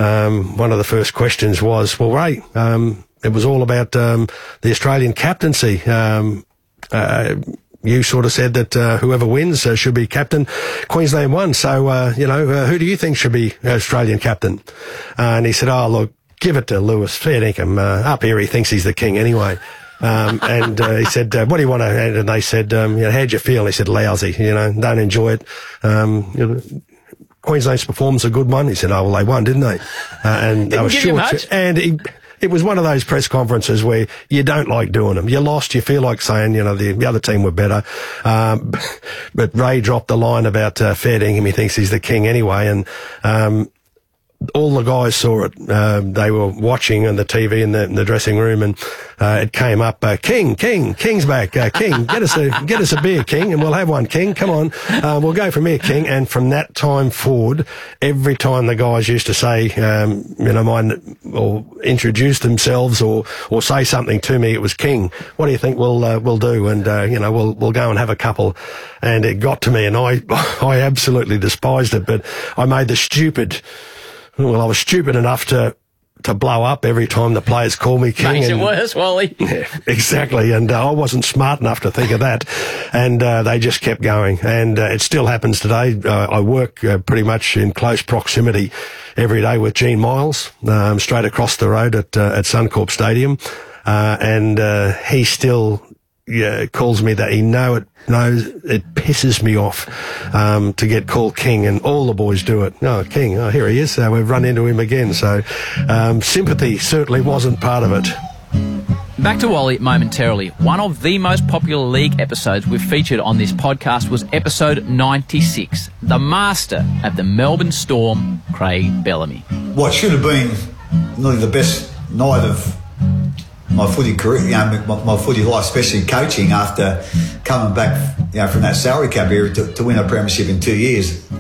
um, one of the first questions was, well, Ray, um, it was all about um, the Australian captaincy. Um, uh, you sort of said that uh, whoever wins uh, should be captain. Queensland won, so, uh, you know, uh, who do you think should be Australian captain? Uh, and he said, oh, look, give it to Lewis, fair dinkum. Uh, up here he thinks he's the king anyway. Um, and uh, he said, uh, what do you want to, and they said, um, you know, how'd you feel? And he said, lousy, you know, don't enjoy it. Um, you know, Queensland's performance a good one. He said, oh, well, they won, didn't they? Uh, and they were give you short. much. And he, it was one of those press conferences where you don't like doing them. You lost, you feel like saying, you know, the, the other team were better. Um, but Ray dropped the line about uh, fair dinkum. He thinks he's the king anyway. And um, all the guys saw it. Uh, they were watching on the T V in the, in the dressing room, and uh, it came up, uh, King, King, King's back. Uh, King, get us a get us a beer, King, and we'll have one, King. Come on, uh, we'll go from here, King. And from that time forward, every time the guys used to say, um, you know, mine, or introduce themselves, or or say something to me, it was King. What do you think we'll uh, we'll do? And uh, you know, we'll we'll go and have a couple. And it got to me, and I I absolutely despised it, but I made the stupid. Well, I was stupid enough to to blow up every time the players call me king. Makes and, it worse, Wally. Yeah, exactly. And uh, I wasn't smart enough to think of that. And uh, they just kept going. And uh, it still happens today. Uh, I work uh, pretty much in close proximity every day with Gene Miles, um, straight across the road at uh, at Suncorp Stadium. Uh, and uh, he still yeah, calls me that. He know it knows it pisses me off um, to get called king, and all the boys do it. Oh, king! Oh, here he is. Uh, we've run into him again. So um, sympathy certainly wasn't part of it. Back to Wally momentarily. One of the most popular league episodes we've featured on this podcast was episode ninety-six, the master of the Melbourne Storm, Craig Bellamy. What should have been nearly the best night of my footy career, you know, my, my footy life, especially coaching after coming back, you know, from that salary cap era to, to win a premiership in two years.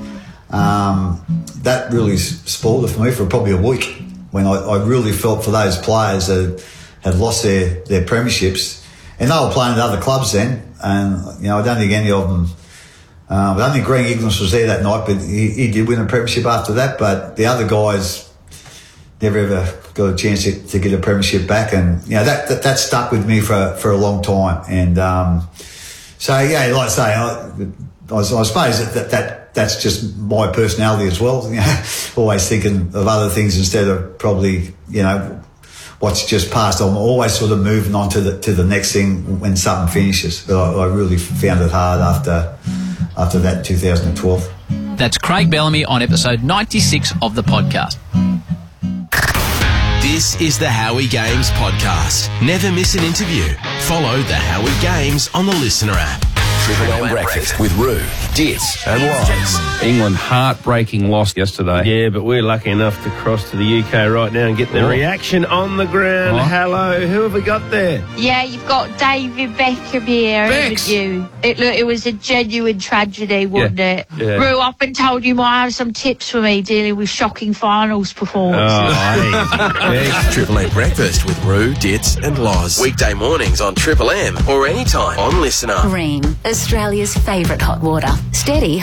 Um, that really s- spoiled it for me for probably a week, when I, I really felt for those players that had lost their, their premierships, and they were playing at other clubs then, and you know, I don't think any of them Uh, but I don't think Greg Inglis was there that night, but he, he did win a premiership after that. But the other guys never ever got a chance to, to get a premiership back, and you know that that, that stuck with me for for a long time. And um, so yeah, like I say, I, I, I suppose that, that that that's just my personality as well. You know, always thinking of other things instead of probably you know what's just passed. I'm always sort of moving on to the to the next thing when something finishes. But I, I really found it hard after after that in two thousand twelve. That's Craig Bellamy on episode ninety-six of the podcast. This is the Howie Games podcast. Never miss an interview. Follow the Howie Games on the Listener app. Triple M Breakfast with Roo, Dits and Wise. England heartbreaking loss yesterday. Yeah, but we're lucky enough to cross to the U K right now and get the Oh. reaction on the ground. Oh. Hello, who have we got there? Yeah, you've got David Beckham here, Bex. haven't you? It, look, it was a genuine tragedy, wasn't Yeah, it? yeah. Roo, I've been told you might have some tips for me dealing with shocking finals performances. Oh, Triple M Breakfast with Roo, Dits and Loz. Weekday mornings on Triple M or anytime on Listener. Bream, Australia's favourite hot water. Steady,